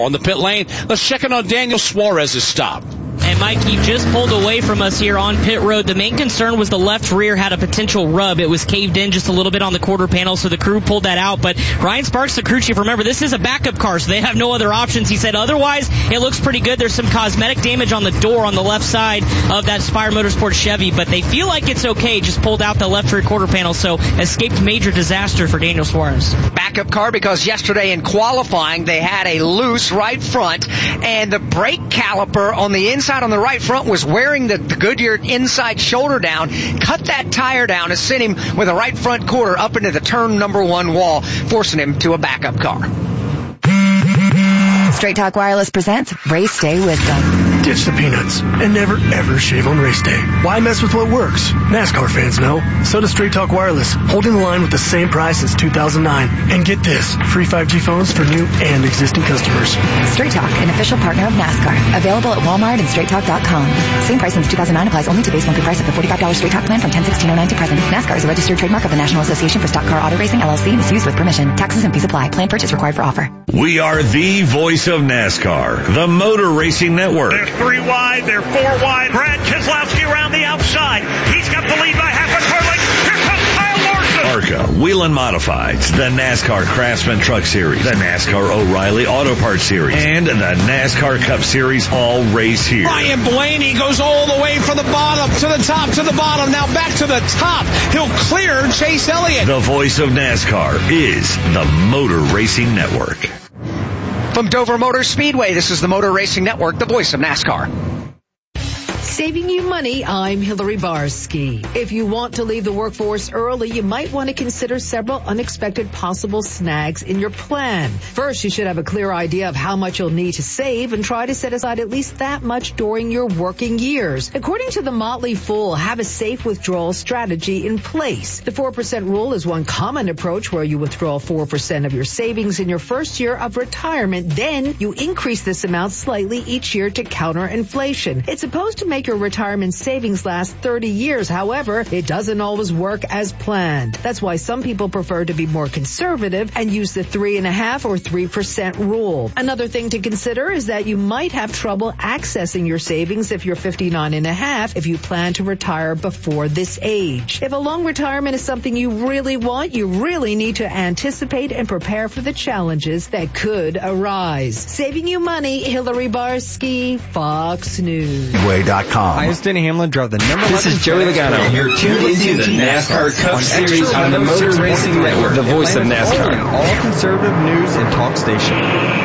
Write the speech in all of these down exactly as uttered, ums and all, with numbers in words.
On the pit lane, let's check in on Daniel Suarez's stop. And Mike, you just pulled away from us here on pit road. The main concern was the left rear had a potential rub. It was caved in just a little bit on the quarter panel, so the crew pulled that out. But Ryan Sparks, the crew chief, remember, this is a backup car, so they have no other options. He said otherwise, it looks pretty good. There's some cosmetic damage on the door on the left side of that Spire Motorsports Chevy, but they feel like it's okay. Just pulled out the left rear quarter panel, so escaped major disaster for Daniel Suarez. Backup car because yesterday in qualifying, they had a loose right front, and the brake caliper on the inside on the right front was wearing the, the Goodyear inside shoulder down, cut that tire down and sent him with a right front quarter up into the turn number one wall, forcing him to a backup car. Straight Talk Wireless presents Race Day Wisdom. Ditch the peanuts and never ever shave on race day. Why mess with what works? NASCAR fans know. So does Straight Talk Wireless, holding the line with the same price since two thousand nine. And get this, free five G phones for new and existing customers. Straight Talk, an official partner of NASCAR. Available at Walmart and straight talk dot com. Same price since two thousand nine applies only to base monthly price of the forty-five dollars Straight Talk plan from ten sixteen oh nine to present. NASCAR is a registered trademark of the National Association for Stock Car Auto Racing, L L C, and is used with permission. Taxes and fees apply. Plan purchase required for offer. We are the voice of NASCAR, the Motor Racing Network. They're three wide, they're four wide. Brad Keselowski around the outside. He's got the lead by half a car length. Here comes Kyle Larson. ARCA, Whelen Modifieds, the NASCAR Craftsman Truck Series, the NASCAR O'Reilly Auto Parts Series, and the NASCAR Cup Series all race here. Ryan Blaney goes all the way from the bottom to the top to the bottom. Now back to the top. He'll clear Chase Elliott. The voice of NASCAR is the Motor Racing Network. From Dover Motor Speedway, this is the Motor Racing Network, the voice of NASCAR. Saving you money, I'm Hillary Barsky. If you want to leave the workforce early, you might want to consider several unexpected possible snags in your plan. First, you should have a clear idea of how much you'll need to save and try to set aside at least that much during your working years. According to the Motley Fool, have a safe withdrawal strategy in place. The four percent rule is one common approach where you withdraw four percent of your savings in your first year of retirement. Then you increase this amount slightly each year to counter inflation. It's supposed to make your retirement savings last thirty years. However, it doesn't always work as planned. That's why some people prefer to be more conservative and use the three and a half or three percent rule. Another thing to consider is that you might have trouble accessing your savings if you're fifty-nine and a half if you plan to retire before this age. If a long retirement is something you really want, you really need to anticipate and prepare for the challenges that could arise. Saving you money, Hillary Barsky, Fox News. Way dot com. Hi, it's Denny Hamlin, drive the number This is Joey Logano. You're tuned into the NASCAR Cup Series on the Motor Racing Network, the voice of NASCAR. All conservative news and talk station.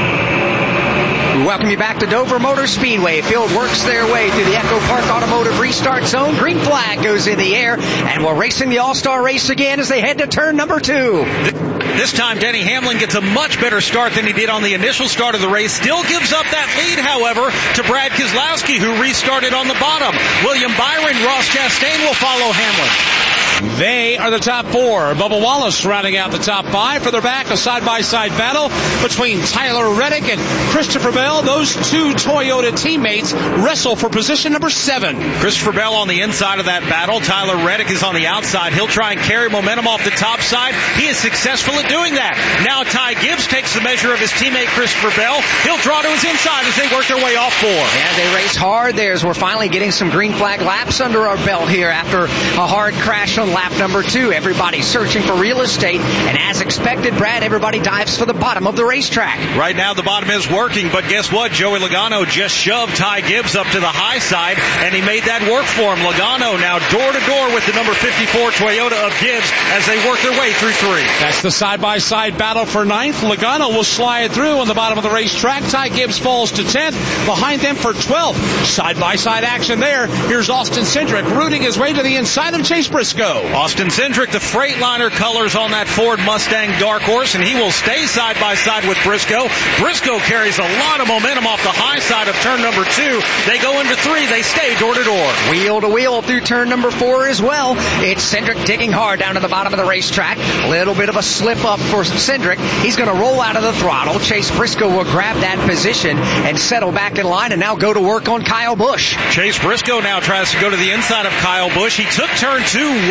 We welcome you back to Dover Motor Speedway. Field works their way through the Echo Park Automotive Restart Zone. Green flag goes in the air, and we're racing the All-Star race again as they head to turn number two. This time, Denny Hamlin gets a much better start than he did on the initial start of the race. Still gives up that lead, however, to Brad Keselowski, who restarted on the bottom. William Byron, Ross Chastain will follow Hamlin. They are the top four. Bubba Wallace rounding out the top five. Further back, a side-by-side battle between Tyler Reddick and Christopher Bell. Those two Toyota teammates wrestle for position number seven. Christopher Bell on the inside of that battle. Tyler Reddick is on the outside. He'll try and carry momentum off the top side. He is successful at doing that. Now Ty Gibbs takes the measure of his teammate Christopher Bell. He'll draw to his inside as they work their way off four. Yeah, they race hard there as we're finally getting some green flag laps under our belt here after a hard crash on lap number two. Everybody searching for real estate, and as expected, Brad, everybody dives for the bottom of the racetrack. Right now the bottom is working, but guess what? Joey Logano just shoved Ty Gibbs up to the high side, and he made that work for him. Logano now door to door with the number fifty-four Toyota of Gibbs as they work their way through three. That's the side-by-side battle for ninth. Logano will slide through on the bottom of the racetrack. Ty Gibbs falls to tenth. Behind them for twelfth. Side-by-side action there. Here's Austin Cindric rooting his way to the inside of Chase Briscoe. Austin Cindric, the Freightliner colors on that Ford Mustang Dark Horse, and he will stay side-by-side with Briscoe. Briscoe carries a lot of momentum off the high side of turn number two. They go into three. They stay door to door. Wheel to wheel through turn number four as well. It's Cindric digging hard down to the bottom of the racetrack. A little bit of a slip up for Cindric. He's going to roll out of the throttle. Chase Briscoe will grab that position and settle back in line and now go to work on Kyle Busch. Chase Briscoe now tries to go to the inside of Kyle Busch. He took turn two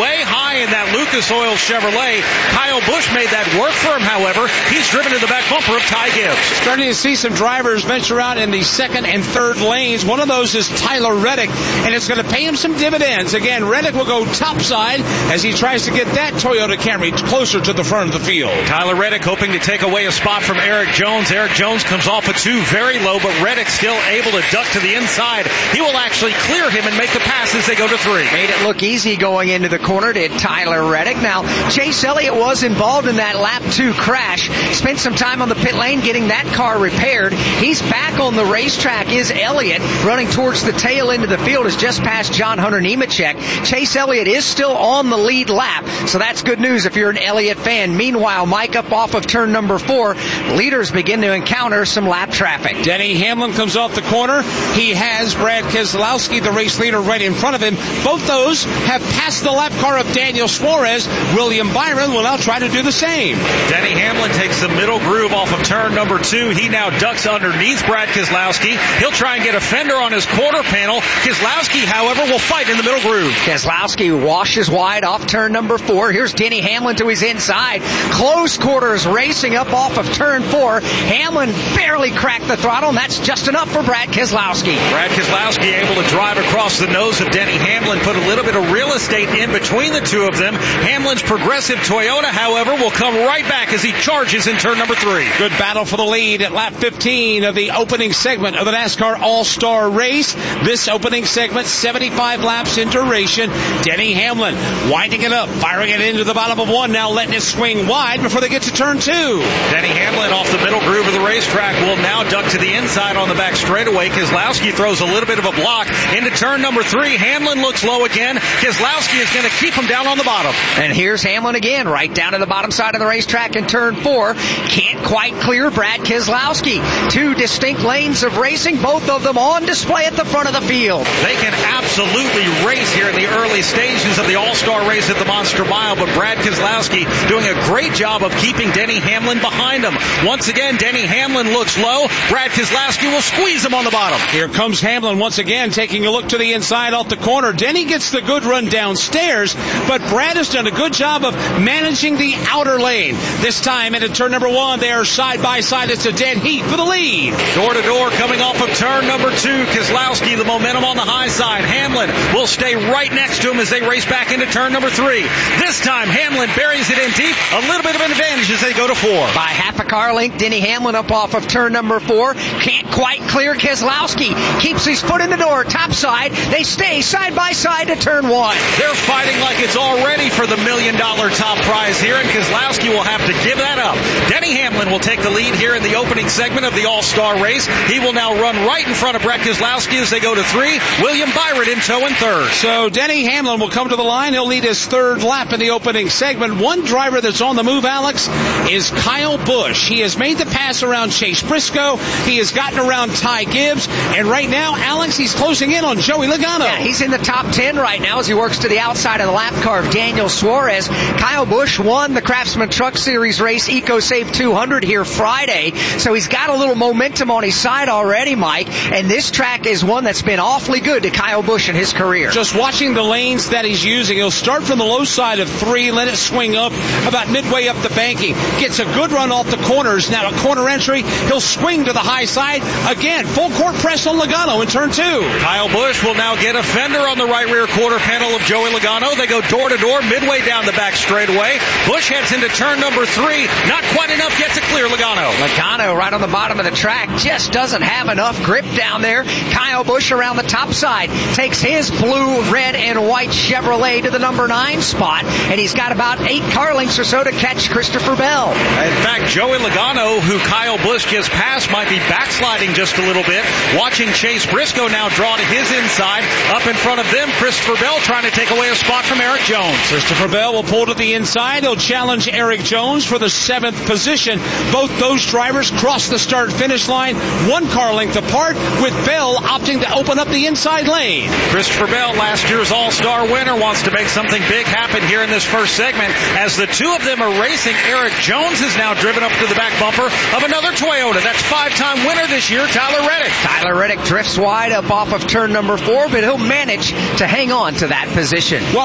way high in that Lucas Oil Chevrolet. Kyle Busch made that work for him, however. He's driven to the back bumper of Ty Gibbs. Starting to see some drivers venture out in the second and third lanes. One of those is Tyler Reddick, and it's going to pay him some dividends. Again, Reddick will go topside as he tries to get that Toyota Camry closer to the front of the field. Tyler Reddick hoping to take away a spot from Eric Jones. Eric Jones comes off a two very low, but Reddick still able to duck to the inside. He will actually clear him and make the pass as they go to three. Made it look easy going into the corner, did Tyler Reddick. Now, Chase Elliott was involved in that lap two crash. Spent some time on the pit lane getting that car repaired. He's back on the racetrack, is Elliott, running towards the tail end of the field, is just past John Hunter Nemechek. Chase Elliott is still on the lead lap, so that's good news if you're an Elliott fan. Meanwhile, Mike, up off of turn number four, leaders begin to encounter some lap traffic. Denny Hamlin comes off the corner. He has Brad Keselowski, the race leader, right in front of him. Both those have passed the lap car of Daniel Suarez. William Byron will now try to do the same. Denny Hamlin takes the middle groove off of turn number two. He now ducks underneath Brad Keselowski. He'll try and get a fender on his quarter panel. Keselowski, however, will fight in the middle groove. Keselowski washes wide off turn number four. Here's Denny Hamlin to his inside. Close quarters racing up off of turn four. Hamlin barely cracked the throttle, and that's just enough for Brad Keselowski. Brad Keselowski able to drive across the nose of Denny Hamlin, put a little bit of real estate in between the two of them. Hamlin's Progressive Toyota, however, will come right back as he charges in turn number three. Good battle for the lead at lap fifteen of the opening segment of the NASCAR All-Star Race. This opening segment, seventy-five laps in duration. Denny Hamlin winding it up, firing it into the bottom of one, now letting it swing wide before they get to turn two. Denny Hamlin off the middle groove of the racetrack will now duck to the inside on the back straightaway. Keselowski throws a little bit of a block into turn number three. Hamlin looks low again. Keselowski is going to keep him down on the bottom. And here's Hamlin again, right down to the bottom side of the racetrack in turn four. Can't quite clear Brad Keselowski. Two distinct lanes of racing, both of them on display at the front of the field. They can absolutely race here in the early stages of the All-Star Race at the Monster Mile, but Brad Keselowski doing a great job of keeping Denny Hamlin behind him. Once again, Denny Hamlin looks low. Brad Keselowski will squeeze him on the bottom. Here comes Hamlin once again, taking a look to the inside off the corner. Denny gets the good run downstairs, but Brad has done a good job of managing the outer lane. This time into turn number one, they are side by side. It's a dead heat for the lead. Door to door coming off of turn number two. Keselowski, the momentum on the high side. Hamlin will stay right next to him as they race back into turn number three. This time, Hamlin buries it in deep. A little bit of an advantage as they go to four. By half a car length, Denny Hamlin up off of turn number four. Can't quite clear Keselowski. Keeps his foot in the door, top side. They stay side by side to turn one. They're fighting like it's already for the million dollar top prize here, and Keselowski will have to give that up. Denny Hamlin will take the lead here in the opening segment of the All-Star Race. He will now run right in front of Brett Keselowski as they go to three. William Byron in tow in third. So Denny Hamlin will come to the line. He'll lead his third lap in the opening segment. One driver that's on the move, Alex, is Kyle Busch. He has made the pass around Chase Briscoe. He has gotten around Ty Gibbs. And right now, Alex, he's closing in on Joey Logano. Yeah, he's in the top ten right now as he works to the outside of the lap car of Daniel Suarez. Kyle Busch won the Craftsman Truck Series race EcoSave two hundred here Friday, so he's got a little momentum on his side already, Mike, and this track is one that's been awfully good to Kyle Busch in his career. Just watching the lanes that he's using, he'll start from the low side of three, let it swing up about midway up the banking, gets a good run off the corners, now a corner entry, he'll swing to the high side, again, full court press on Logano in turn two. Kyle Busch will now get a fender on the right rear quarter panel of Joey Logano. They go door to door, midway down the back straightaway. Busch heads into turn number three, not quite enough yet to clear Logano. Logano right on the bottom of the track just doesn't have enough grip down there. Kyle Busch around the top side takes his blue, red, and white Chevrolet to the number nine spot, and he's got about eight car lengths or so to catch Christopher Bell. In fact, Joey Logano, who Kyle Busch just passed, might be backsliding just a little bit. Watching Chase Briscoe now draw to his inside. Up in front of them, Christopher Bell trying to take away a spot from Eric Jones. Christopher Bell will pull to the inside. He'll challenge Eric Jones for the seventh position. Both those drivers cross the start-finish line one car length apart, with Bell opting to open up the inside lane. Christopher Bell, last year's All-Star winner, wants to make something big happen here in this first segment. As the two of them are racing, Eric Jones is now driven up to the back bumper of another Toyota. That's five-time winner this year, Tyler Reddick. Tyler Reddick drifts wide up off of turn number four, but he'll manage to hang on to that position. Well,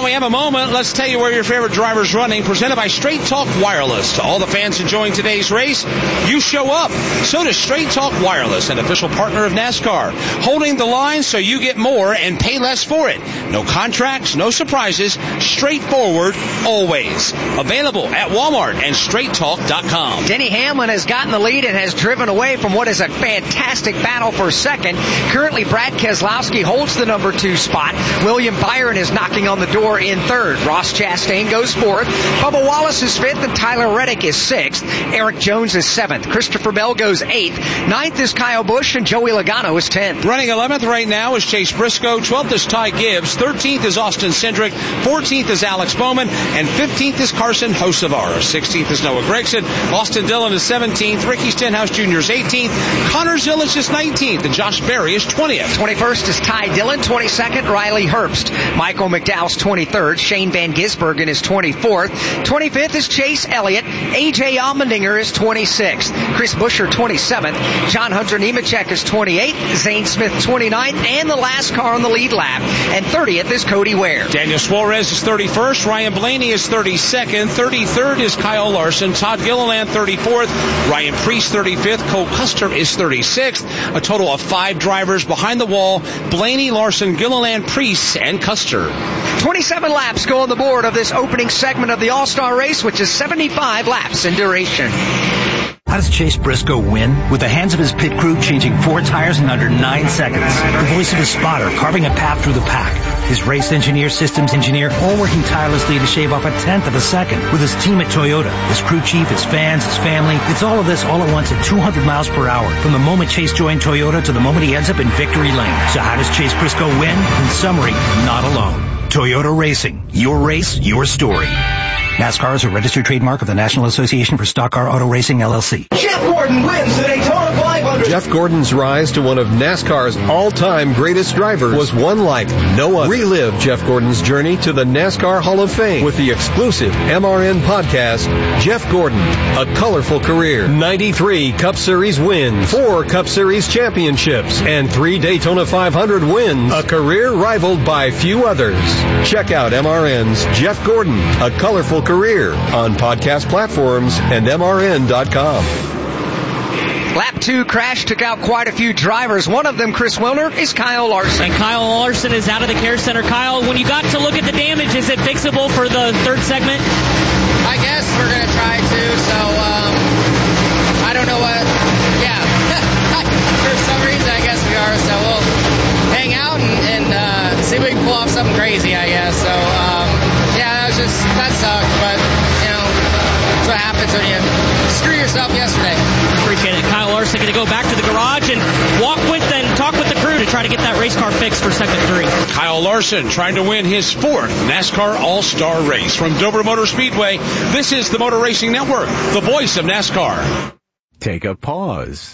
we have a moment, let's tell you where your favorite driver's running, presented by Straight Talk Wireless. To all the fans enjoying today's race, you show up. So does Straight Talk Wireless, an official partner of NASCAR, holding the line so you get more and pay less for it. No contracts, no surprises, straightforward, always. Available at Walmart and straight talk dot com. Denny Hamlin has gotten the lead and has driven away from what is a fantastic battle for second. Currently, Brad Keselowski holds the number two spot. William Byron is knocking on the door in third. Ross Chastain goes fourth. Bubba Wallace is fifth, and Tyler Reddick is sixth. Eric Jones is seventh. Christopher Bell goes eighth. Ninth is Kyle Busch, and Joey Logano is tenth. Running eleventh right now is Chase Briscoe. twelfth is Ty Gibbs. thirteenth is Austin Cindric. fourteenth is Alex Bowman. And fifteenth is Carson Hocevar. sixteenth is Noah Gragson. Austin Dillon is seventeenth. Ricky Stenhouse Junior is eighteenth. Connor Zilisch is nineteenth. And Josh Berry is twentieth. twenty-first is Ty Dillon. twenty-second, Riley Herbst. Michael McDowell's twenty-third. Shane Van Gisbergen is twenty-fourth. twenty-fifth is Chase Elliott. A J Allmendinger is twenty-sixth. Chris Buescher, twenty-seventh. John Hunter Nemechek is twenty-eighth. Zane Smith, twenty-ninth. And the last car on the lead lap. And thirtieth is Cody Ware. Daniel Suarez is thirty-first. Ryan Blaney is thirty-second. thirty-third is Kyle Larson. Todd Gilliland, thirty-fourth. Ryan Preece, thirty-fifth. Cole Custer is thirty-sixth. A total of five drivers behind the wall. Blaney, Larson, Gilliland, Preece, and Custer. twenty-seven laps go on the board of this opening segment of the All-Star race, which is seventy-five laps in duration. How does Chase Briscoe win? With the hands of his pit crew changing four tires in under nine seconds. The voice of his spotter carving a path through the pack. His race engineer, systems engineer, all working tirelessly to shave off a tenth of a second. With his team at Toyota, his crew chief, his fans, his family. It's all of this all at once at two hundred miles per hour. From the moment Chase joined Toyota to the moment he ends up in victory lane. So how does Chase Briscoe win? In summary, not alone. Toyota Racing. Your race, your story. NASCAR is a registered trademark of the National Association for Stock Car Auto Racing, L L C. Jeff Gordon wins the Daytona five hundred. Jeff Gordon's rise to one of NASCAR's all-time greatest drivers was one like no other. Relive Jeff Gordon's journey to the NASCAR Hall of Fame with the exclusive M R N podcast, Jeff Gordon, A Colorful Career. ninety-three Cup Series wins, four Cup Series championships, and three Daytona five hundred wins. A career rivaled by few others. Check out M R N's Jeff Gordon, A Colorful Career on podcast platforms and M R N dot com. Lap two crash took out quite a few drivers. One of them, Chris Wilner, is Kyle Larson. And Kyle Larson is out of the care center. Kyle, when you got to look at the damage, is it fixable for the third segment? I guess we're going to try to, so um, I don't know what, yeah. For some reason, I guess we are, so we'll hang out and, and uh, see if we can pull off something crazy, I guess. So, um, yeah, that was just, that sucked, but, you know, that's what happens when you screw yourself yesterday. Appreciate it. Kyle Larson going to go back to the garage and walk with and talk with the crew to try to get that race car fixed for segment three. Kyle Larson trying to win his fourth NASCAR All-Star race. From Dover Motor Speedway, this is the Motor Racing Network, the voice of NASCAR. Take a pause.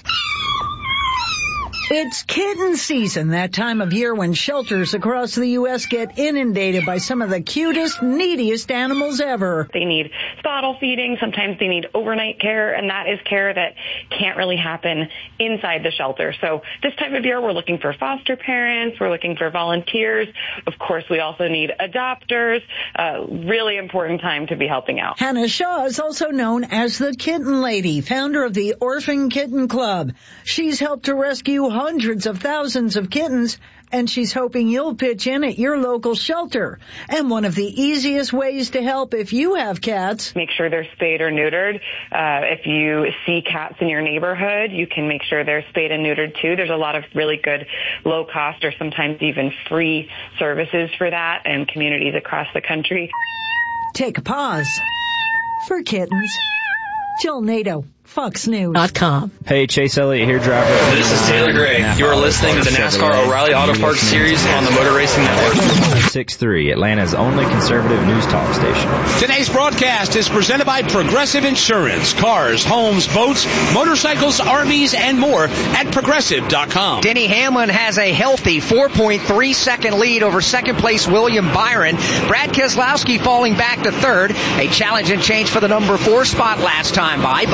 It's kitten season, that time of year when shelters across the U S get inundated by some of the cutest, neediest animals ever. They need bottle feeding, sometimes they need overnight care, and that is care that can't really happen inside the shelter. So this time of year, we're looking for foster parents, we're looking for volunteers. Of course, we also need adopters. Uh, really important time to be helping out. Hannah Shaw is also known as the Kitten Lady, founder of the Orphan Kitten Club. She's helped to rescue hundreds of thousands of kittens, and she's hoping you'll pitch in at your local shelter. And one of the easiest ways to help if you have cats, make sure they're spayed or neutered. Uh, if you see cats in your neighborhood, you can make sure they're spayed and neutered too. There's a lot of really good low cost or sometimes even free services for that in communities across the country. Take a pause for kittens. Jill Nato, Fox News dot com. Hey, Chase Elliott here, driver. This is Taylor Gray. You are listening to the NASCAR O'Reilly Auto Parts Series on the Motor Racing Network. six three, Atlanta's only conservative news talk station. Today's broadcast is presented by Progressive Insurance. Cars, homes, boats, motorcycles, R Vs, and more at Progressive dot com. Denny Hamlin has a healthy four point three second lead over second place William Byron. Brad Keselowski falling back to third. A challenge and change for the number four spot last time by Bubba Wallace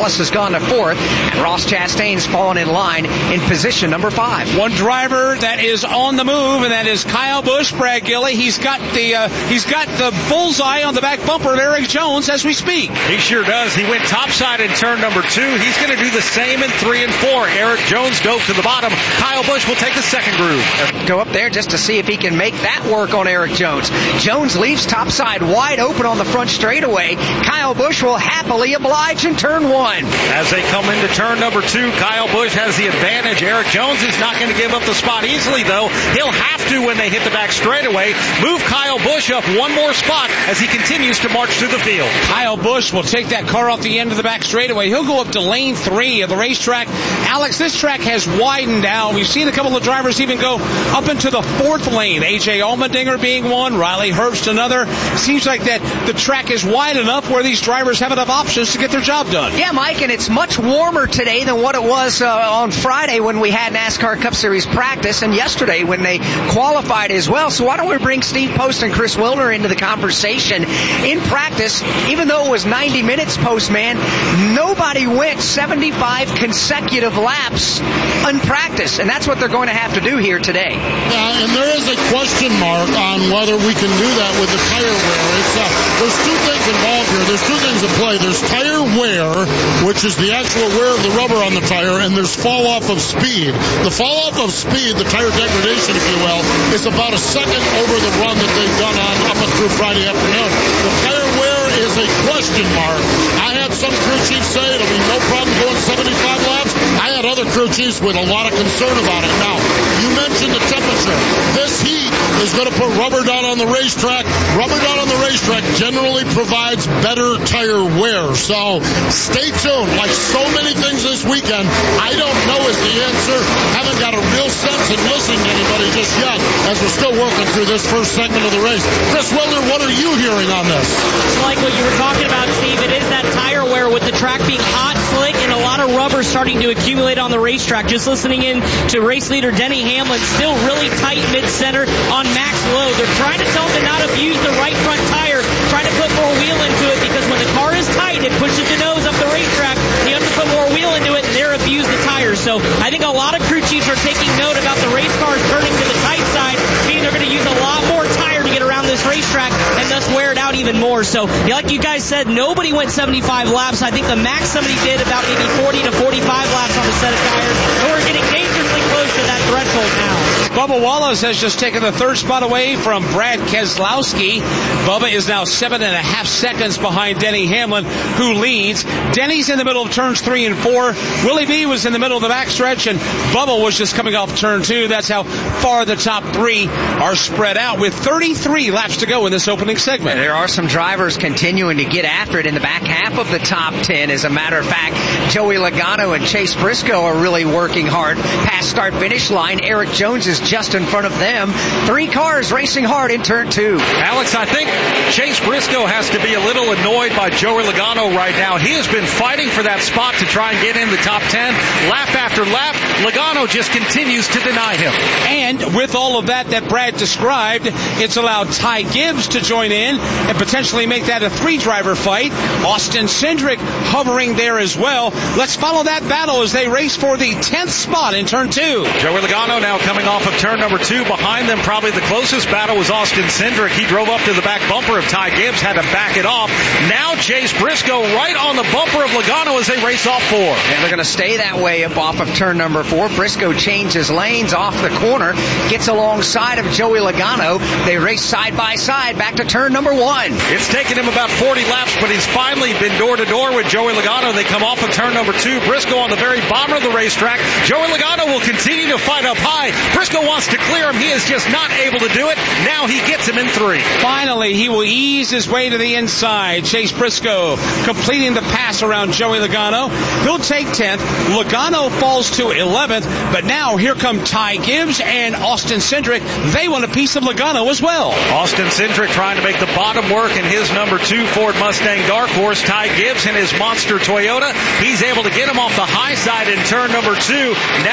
Wallace has gone to fourth, and Ross Chastain's fallen in line in position number five. One driver that is on the move, and that is Kyle Busch. Brad Gilly, he's got the uh, he's got the bullseye on the back bumper of Eric Jones as we speak. He sure does. He went topside in turn number two. He's going to do the same in three and four. Eric Jones dove to the bottom. Kyle Busch will take the second groove. Go up there just to see if he can make that work on Eric Jones. Jones leaves topside wide open on the front straightaway. Kyle Busch will happily oblige in turn one. As they come into turn number two, Kyle Busch has the advantage. Eric Jones is not going to give up the spot easily, though. He'll have to when they hit the back straightaway. Move Kyle Busch up one more spot as he continues to march through the field. Kyle Busch will take that car off the end of the back straightaway. He'll go up to lane three of the racetrack. Alex, this track has widened out. We've seen a couple of drivers even go up into the fourth lane. A J Allmendinger being one, Riley Herbst another. Seems like that the track is wide enough where these drivers have enough options to get their job done. Yeah, Mike, and it's much warmer today than what it was uh, on Friday when we had NASCAR Cup Series practice, and yesterday when they qualified as well. So why don't we bring Steve Post and Chris Wilner into the conversation? In practice, even though it was ninety minutes, Postman, nobody went seventy-five consecutive laps unpracticed, and that's what they're going to have to do here today. Yeah, and there is a question mark on whether we can do that with the tire wear. It's, uh, there's two things involved here. There's two things at play. There's tire wear, which is the actual wear of the rubber on the tire, and there's fall off of speed. The fall off of speed, the tire degradation, if you will, is about a second over the run that they've done on up and through Friday afternoon. The tire wear is a question mark. I had some crew chiefs say it'll be no problem going seventy-five laps. I had other crew chiefs with a lot of concern about it. Now, you mentioned the temperature. This heat is going to put rubber down on the racetrack. Rubber down on the racetrack generally provides better tire wear. So stay tuned. Like so many things this weekend, I don't know is the answer. Haven't got a real sense in listening to anybody just yet as we're still working through this first segment of the race. Chris Wilder, what are you hearing on this? It's like what you were talking about, Steve. It is that tire wear with the track being hot, slick, and a lot of rubber starting to accumulate on the racetrack. Just listening in to race leader Denny Hamlin, still really tight mid-center on max load. They're trying to tell him to not abuse the right front tire, trying to put more wheel into it, because when the car is tight, it pushes the nose up the racetrack. You have to put more wheel into it, and they're abuse the tires. So I think a lot of crew chiefs are taking note about the race cars turning to the tight side, meaning they're going to use a lot more tire to get around this racetrack and thus wear it out even more. So like you guys said, nobody went seventy-five laps. I think the max somebody did about maybe forty to forty-five laps on the set of tires. And we're getting dangerously close to that threshold now. Bubba Wallace has just taken the third spot away from Brad Keselowski. Bubba is now seven and a half seconds behind Denny Hamlin, who leads. Denny's in the middle of turns three and four. Willie B was in the middle of the backstretch, and Bubba was just coming off turn two. That's how far the top three are spread out, with thirty-three laps to go in this opening segment. There are some drivers continuing to get after it in the back half of the top ten. As a matter of fact, Joey Logano and Chase Briscoe are really working hard past start-finish line. Eric Jones is just in front of them. Three cars racing hard in turn two. Alex, I think Chase Briscoe has to be a little annoyed by Joey Logano right now. He has been fighting for that spot to try and get in the top ten. Lap after lap, Logano just continues to deny him. And with all of that that Brad described, it's allowed Ty Gibbs to join in and potentially make that a three-driver fight. Austin Cindric hovering there as well. Let's follow that battle as they race for the tenth spot in turn two. Joey Logano now coming off of turn number two. Behind them, probably the closest battle was Austin Cindric. He drove up to the back bumper of Ty Gibbs, had to back it off. Now Chase Briscoe right on the bumper of Logano as they race off four. And they're going to stay that way up off of turn number four. Briscoe changes lanes off the corner, gets alongside of Joey Logano. They race side by side back to turn number one. It's taken him about forty laps, but he's finally been door to door with Joey Logano. They come off of turn number two. Briscoe on the very bottom of the racetrack. Joey Logano will continue to fight up high. Briscoe wants to clear him. He is just not able to do it. Now he gets him in three. Finally, he will ease his way to the inside. Chase Briscoe completing the pass around Joey Logano. He'll take tenth. Logano falls to eleventh, but now here come Ty Gibbs and Austin Cindric. They want a piece of Logano as well. Austin Cindric trying to make the bottom work in his number two Ford Mustang Dark Horse. Ty Gibbs in his monster Toyota. He's able to get him off the high side in turn number two. Now Ty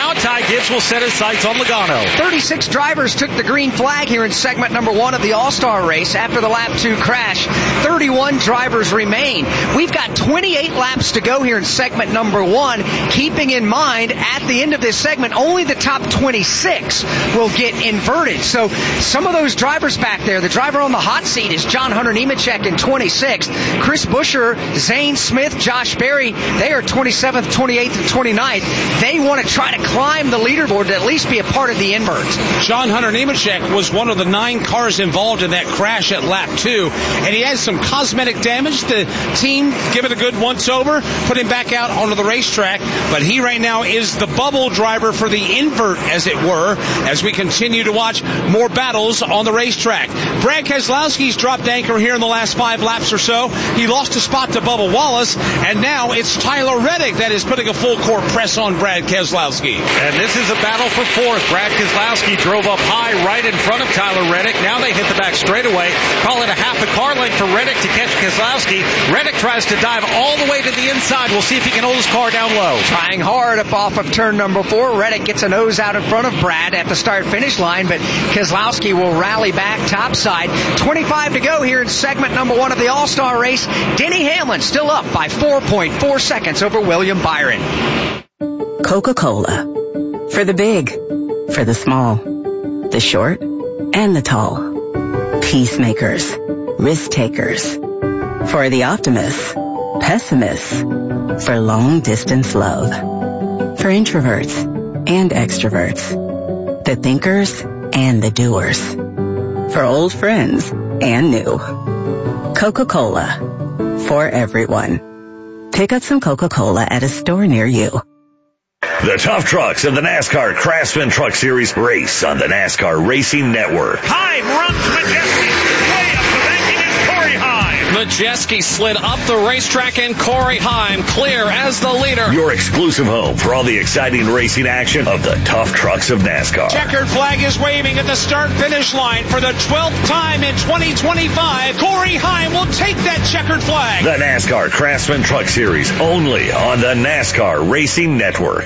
Gibbs will set his sights on Logano. thirty-six drivers took the green flag here in segment number one of the All-Star race after the lap two crash. thirty-one drivers remain. We've got twenty-eight laps to go here in segment number one, keeping in mind at the end of this segment, only the top twenty-six will get inverted. So some of those drivers back there, the driver on the hot seat is John Hunter Nemechek in twenty-sixth. Chris Buescher, Zane Smith, Josh Berry, they are twenty-seventh, twenty-eighth, and twenty-ninth. They want to try to climb the leaderboard to at least be a part of the invert. John Hunter Nemechek was one of the nine cars involved in that crash at lap two, and he has some cosmetic damage. The team give it a good once-over, put him back out onto the racetrack, but he right now is the bubble driver for the invert, as it were, as we continue to watch more battles on the racetrack. Brad Keselowski's dropped anchor here in the last five laps or so. He lost a spot to Bubba Wallace, and now it's Tyler Reddick that is putting a full-court press on Brad Keselowski. And this is a battle for fourth. Brad Keselowski drove up high right in front of Tyler Reddick. Now they hit the back straightaway. Call it a half a car length for Reddick to catch Keselowski. Reddick tries to dive all the way to the inside. We'll see if he can hold his car down low. Trying hard up off of turn number four. Reddick gets a nose out in front of Brad at the start-finish line, but Keselowski will rally back topside. twenty-five to go here in segment number one of the All-Star race. Denny Hamlin still up by four point four seconds over William Byron. Coca-Cola. For the big, for the small, the short, and the tall. Peacemakers, risk takers. For the optimists, pessimists. For long distance love. For introverts and extroverts. The thinkers and the doers. For old friends and new. Coca-Cola. For everyone. Pick up some Coca-Cola at a store near you. The tough trucks of the NASCAR Craftsman Truck Series race on the NASCAR Racing Network. Heim runs Majeski. Way up the banking is Corey Heim. Majeski slid up the racetrack and Corey Heim clear as the leader. Your exclusive home for all the exciting racing action of the tough trucks of NASCAR. Checkered flag is waving at the start-finish line for the twelfth time in twenty twenty-five. Corey Heim will take that checkered flag. The NASCAR Craftsman Truck Series, only on the NASCAR Racing Network.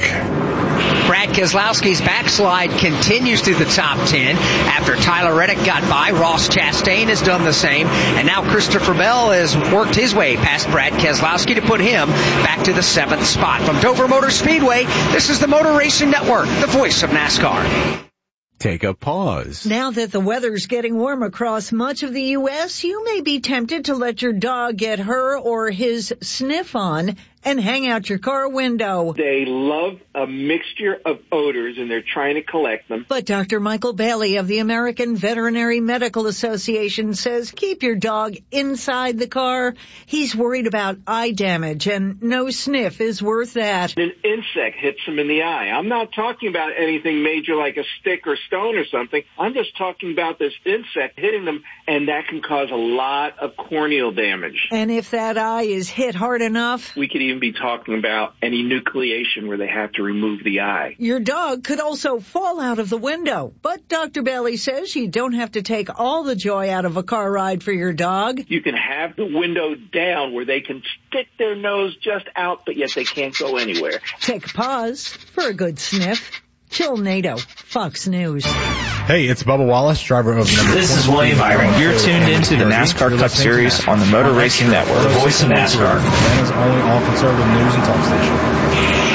Brad Keselowski's backslide continues through the top ten. After Tyler Reddick got by, Ross Chastain has done the same. And now Christopher Bell has worked his way past Brad Keselowski to put him back to the seventh spot. From Dover Motor Speedway, this is the Motor Racing Network, the voice of NASCAR. Take a pause. Now that the weather's getting warm across much of the U S, you may be tempted to let your dog get her or his sniff on and hang out your car window. They love a mixture of odors, and they're trying to collect them. But Doctor Michael Bailey of the American Veterinary Medical Association says keep your dog inside the car. He's worried about eye damage, and no sniff is worth that. An insect hits them in the eye. I'm not talking about anything major like a stick or stone or something. I'm just talking about this insect hitting them, and that can cause a lot of corneal damage. And if that eye is hit hard enough, we could even be talking about any nucleation where they have to remove the eye. Your dog could also fall out of the window. But Doctor Bailey says you don't have to take all the joy out of a car ride for your dog. You can have the window down where they can stick their nose just out, but yet they can't go anywhere. Take a pause for a good sniff. Jill Nato, Fox News. Hey, it's Bubba Wallace, driver of number This is William Byron. You're tuned into the NASCAR Cup Series on the Motor Racing Network, the voice of NASCAR. Atlanta's only all-conservative news and talk station.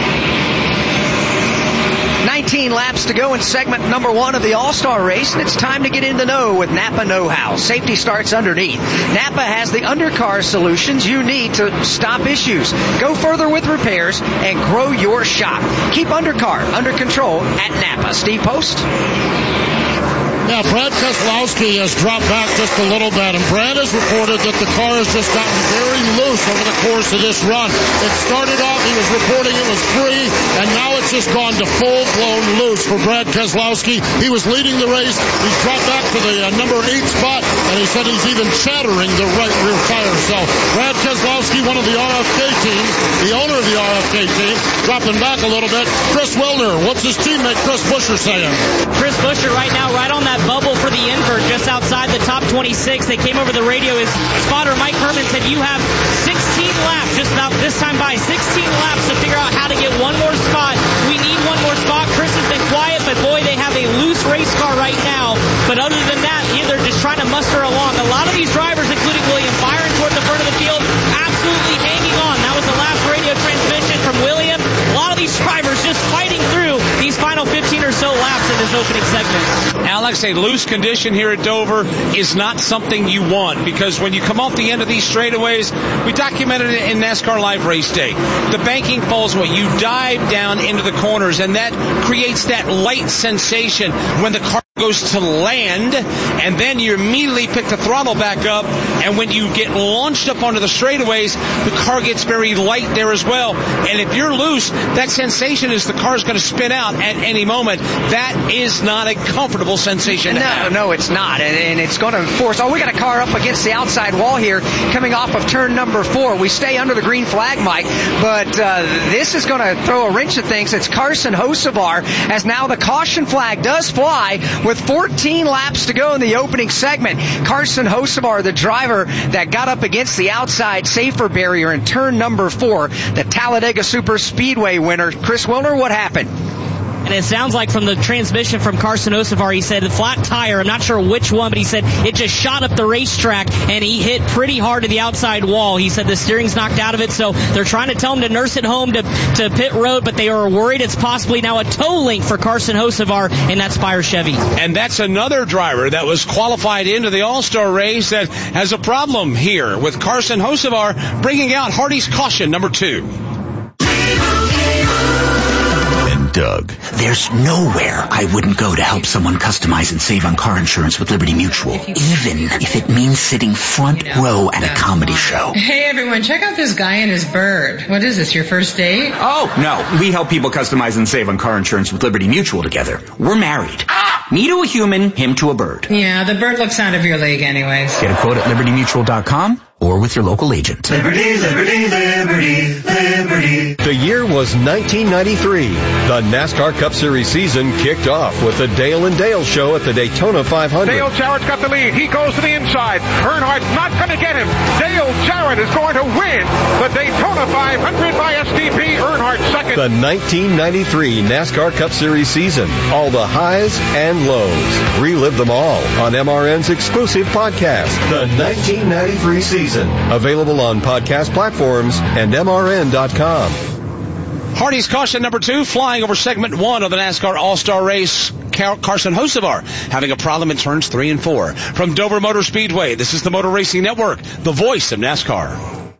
nineteen laps to go in segment number one of the All-Star race, and it's time to get in the know with Napa Know-How. Safety starts underneath. Napa has the undercar solutions you need to stop issues. Go further with repairs and grow your shop. Keep undercar under control at Napa. Steve Post. Yeah, Brad Keselowski has dropped back just a little bit, and Brad has reported that the car has just gotten very loose over the course of this run. It started off, he was reporting it was free, and now it's just gone to full-blown loose for Brad Keselowski. He was leading the race. He's dropped back to the uh, number eight spot, and he said he's even shattering the right rear tire. So Brad Keselowski, one of the R F K teams, the owner of the R F K team, dropping back a little bit. Chris Wilner, what's his teammate Chris Buescher saying? Chris Buescher right now right on that bubble for the invert just outside the top twenty-six. They came over the radio. His spotter Mike Herman said you have sixteen laps just about this time by sixteen laps to figure out how to get one more spot. We need one more spot. Chris has been fifteen or so laps in this opening segment. Alex, a loose condition here at Dover is not something you want, because when you come off the end of these straightaways, we documented it in NASCAR Live Race Day. The banking falls away. You dive down into the corners, and that creates that light sensation when the car goes to land, and then you immediately pick the throttle back up, and when you get launched up onto the straightaways, the car gets very light there as well. And if you're loose, that sensation is the car's going to spin out at any moment. That is not a comfortable sensation. No, no, it's not, and, and it's going to force. Oh, we got a car up against the outside wall here, coming off of turn number four. We stay under the green flag, Mike, but uh, this is going to throw a wrench at things. It's Carson Hocevar, as now the caution flag does fly with fourteen laps to go in the opening segment. Carson Hocevar, the driver that got up against the outside safer barrier in turn number four, the Talladega Super Speedway winner. Chris Wilner, what happened? And it sounds like from the transmission from Carson Hocevar, he said the flat tire, I'm not sure which one, but he said it just shot up the racetrack and he hit pretty hard to the outside wall. He said the steering's knocked out of it, so they're trying to tell him to nurse it home to, to pit road, but they are worried it's possibly now a tow link for Carson Hocevar in that Spire Chevy. And that's another driver that was qualified into the All-Star race that has a problem here with Carson Hocevar bringing out Hardy's caution number two. Doug. There's nowhere I wouldn't go to help someone customize and save on car insurance with Liberty Mutual, even if it means sitting front row at a comedy show. Hey everyone, check out this guy and his bird. What is this, your first date? Oh, no. We help people customize and save on car insurance with Liberty Mutual together. We're married. Me to a human, him to a bird. Yeah, the bird looks out of your league anyways. Get a quote at liberty mutual dot com or with your local agent. Liberty, liberty, liberty, liberty. The year was nineteen ninety-three. The NASCAR Cup Series season kicked off with the Dale and Dale show at the Daytona five hundred. Dale Jarrett's got the lead. He goes to the inside. Earnhardt's not going to get him. Dale Jarrett is going to win the Daytona five hundred by S T P. Earnhardt second. The nineteen ninety-three NASCAR Cup Series season. All the highs and lows. Relive them all on M R N's exclusive podcast, The nineteen ninety-three Season. Available on podcast platforms and M R N dot com. Hardy's caution number two, flying over segment one of the NASCAR All-Star race. Carson Hocevar having a problem in turns three and four. From Dover Motor Speedway, this is the Motor Racing Network, the voice of NASCAR.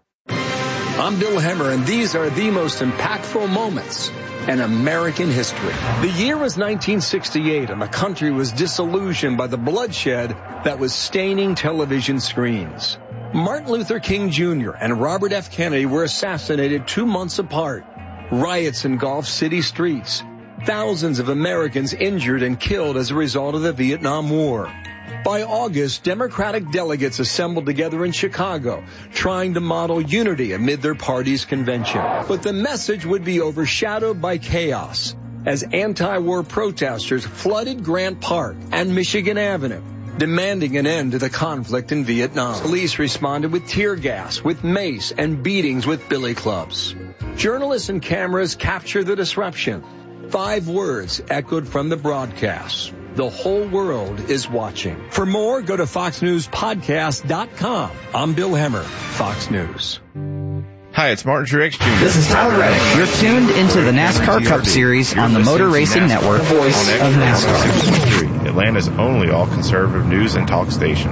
I'm Bill Hemmer, and these are the most impactful moments in American history. The year was nineteen sixty-eight, and the country was disillusioned by the bloodshed that was staining television screens. Martin Luther King Junior and Robert F. Kennedy were assassinated two months apart. Riots engulfed city streets. Thousands of Americans injured and killed as a result of the Vietnam War. By August, Democratic delegates assembled together in Chicago, trying to model unity amid their party's convention. But the message would be overshadowed by chaos as anti-war protesters flooded Grant Park and Michigan Avenue, demanding an end to the conflict in Vietnam. Police responded with tear gas, with mace, and beatings with billy clubs. Journalists and cameras captured the disruption. Five words echoed from the broadcast. The whole world is watching. For more, go to fox news podcast dot com. I'm Bill Hemmer, Fox News. Hi, it's Martin Truex Junior This is Tyler Reddick. You're tuned into the NASCAR Cup Series on the Motor Racing Network, voice of NASCAR. Atlanta's only all-conservative news and talk station.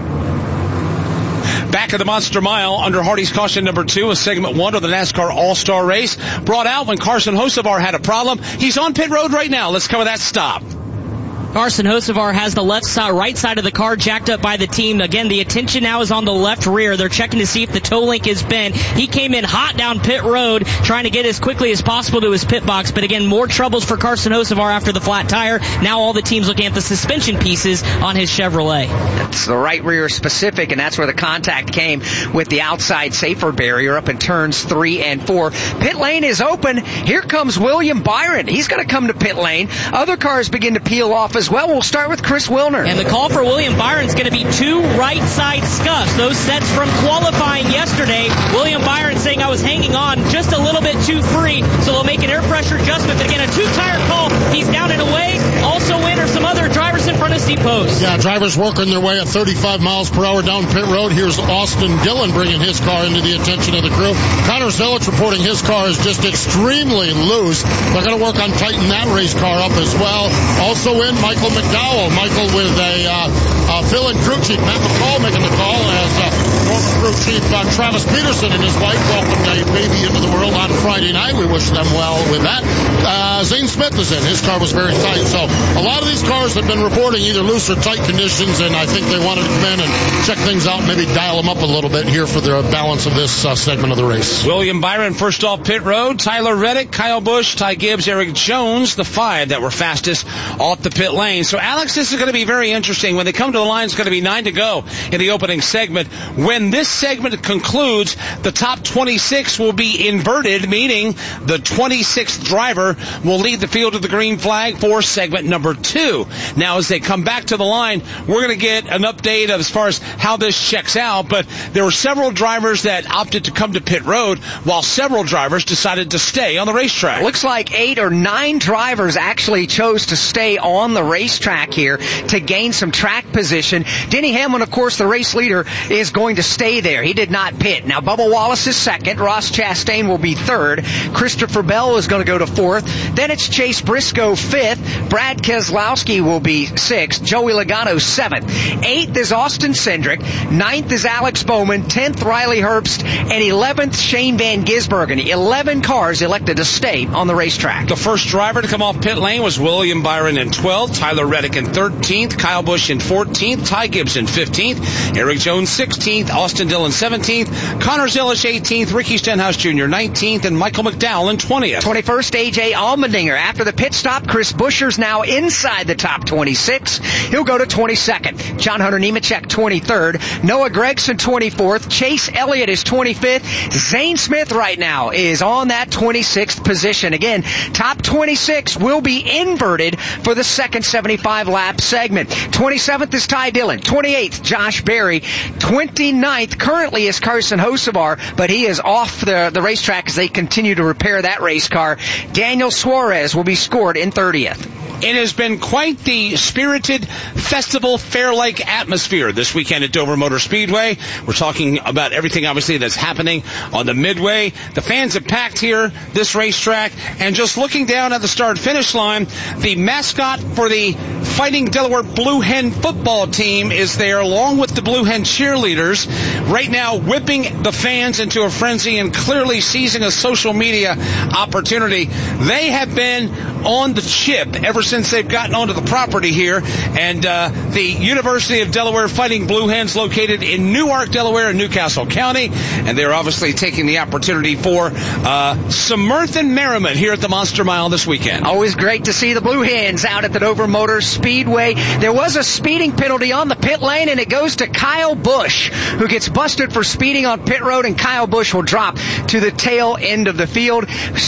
Back at the Monster Mile under Hardy's caution number two, a segment one of the NASCAR All-Star race, brought out when Carson Hocevar had a problem. He's on pit road right now. Let's cover that stop. Carson Hocevar has the left side, right side of the car jacked up by the team. Again, the attention now is on the left rear. They're checking to see if the toe link is bent. He came in hot down pit road, trying to get as quickly as possible to his pit box. But again, more troubles for Carson Hocevar after the flat tire. Now all the teams looking at the suspension pieces on his Chevrolet. That's the right rear specific, and that's where the contact came with the outside safer barrier up in turns three and four. Pit lane is open. Here comes William Byron. He's going to come to pit lane. Other cars begin to peel off as well. We'll start with Chris Wilner. And the call for William Byron is going to be two right side scuffs. Those sets from qualifying yesterday. William Byron saying I was hanging on just a little bit too free, so they'll make an air pressure adjustment. But again, a two tire call. He's down and away. Also in are some other drivers in front of steep post. Yeah, drivers working their way at thirty-five miles per hour down pit road. Here's Austin Dillon bringing his car into the attention of the crew. Connor Zelich reporting his car is just extremely loose. They're going to work on tightening that race car up as well. Also in, Michael McDowell. Michael with a uh, uh, fill-in crew chief. Matt McCall making the call as uh, former crew chief uh, Travis Peterson and his wife welcomed a baby into the world on Friday night. We wish them well with that. Uh, Zane Smith is in. His car was very tight. So a lot of these cars have been reporting either loose or tight conditions, and I think they wanted to come in and check things out, maybe dial them up a little bit here for the balance of this uh, segment of the race. William Byron first off pit road. Tyler Reddick, Kyle Busch, Ty Gibbs, Eric Jones, the five that were fastest off the pit lane. So, Alex, this is going to be very interesting. When they come to the line, it's going to be nine to go in the opening segment. When this segment concludes, the top twenty-six will be inverted, meaning the twenty-sixth driver will lead the field to the green flag for segment number two. Now, as they come back to the line, we're going to get an update as far as how this checks out, but there were several drivers that opted to come to pit road, while several drivers decided to stay on the racetrack. Looks like eight or nine drivers actually chose to stay on the racetrack here to gain some track position. Denny Hamlin, of course, the race leader, is going to stay there. He did not pit. Now, Bubba Wallace is second. Ross Chastain will be third. Christopher Bell is going to go to fourth. Then it's Chase Briscoe fifth. Brad Keselowski will be sixth. Joey Logano seventh. Eighth is Austin Cindric. Ninth is Alex Bowman. Tenth, Riley Herbst. And eleventh, Shane Van Gisbergen. eleven cars elected to stay on the racetrack. The first driver to come off pit lane was William Byron in twelfth, Tyler Reddick in thirteenth, Kyle Busch in fourteenth, Ty Gibbs in fifteenth, Eric Jones sixteenth, Austin Dillon seventeenth, Connor Zelich eighteenth, Ricky Stenhouse Junior nineteenth, and Michael McDowell in twentieth. twenty-first, A J Allmendinger. After the pit stop, Chris Buescher's now inside the top twenty-six. He'll go to twenty-second. John Hunter Nemechek twenty-third, Noah Gragson twenty-fourth, Chase Elliott is twenty-fifth, Zane Smith right now is on that twenty-sixth position. Again, top twenty-six will be inverted for the second seventy-five lap segment. twenty-seventh is Ty Dillon. twenty-eighth, Josh Berry. twenty-ninth currently is Carson Hocevar, but he is off the, the racetrack as they continue to repair that race car. Daniel Suarez will be scored in thirtieth. It has been quite the spirited festival fair-like atmosphere this weekend at Dover Motor Speedway. We're talking about everything, obviously, that's happening on the midway. The fans have packed here, this racetrack, and just looking down at the start-finish line, the mascot for the Fighting Delaware Blue Hen football team is there, along with the Blue Hen cheerleaders, right now whipping the fans into a frenzy and clearly seizing a social media opportunity. They have been on the chip ever since they've gotten onto the property here, and uh, the University of Delaware Fighting Blue Hens located in Newark, Delaware, in Newcastle County, and they're obviously taking the opportunity for uh, some mirth and merriment here at the Monster Mile this weekend. Always great to see the Blue Hens out at the Dover Motor Speedway. There was a speeding penalty on the pit lane, and it goes to Kyle Busch, who gets busted for speeding on pit road, and Kyle Busch will drop to the tail end of the field.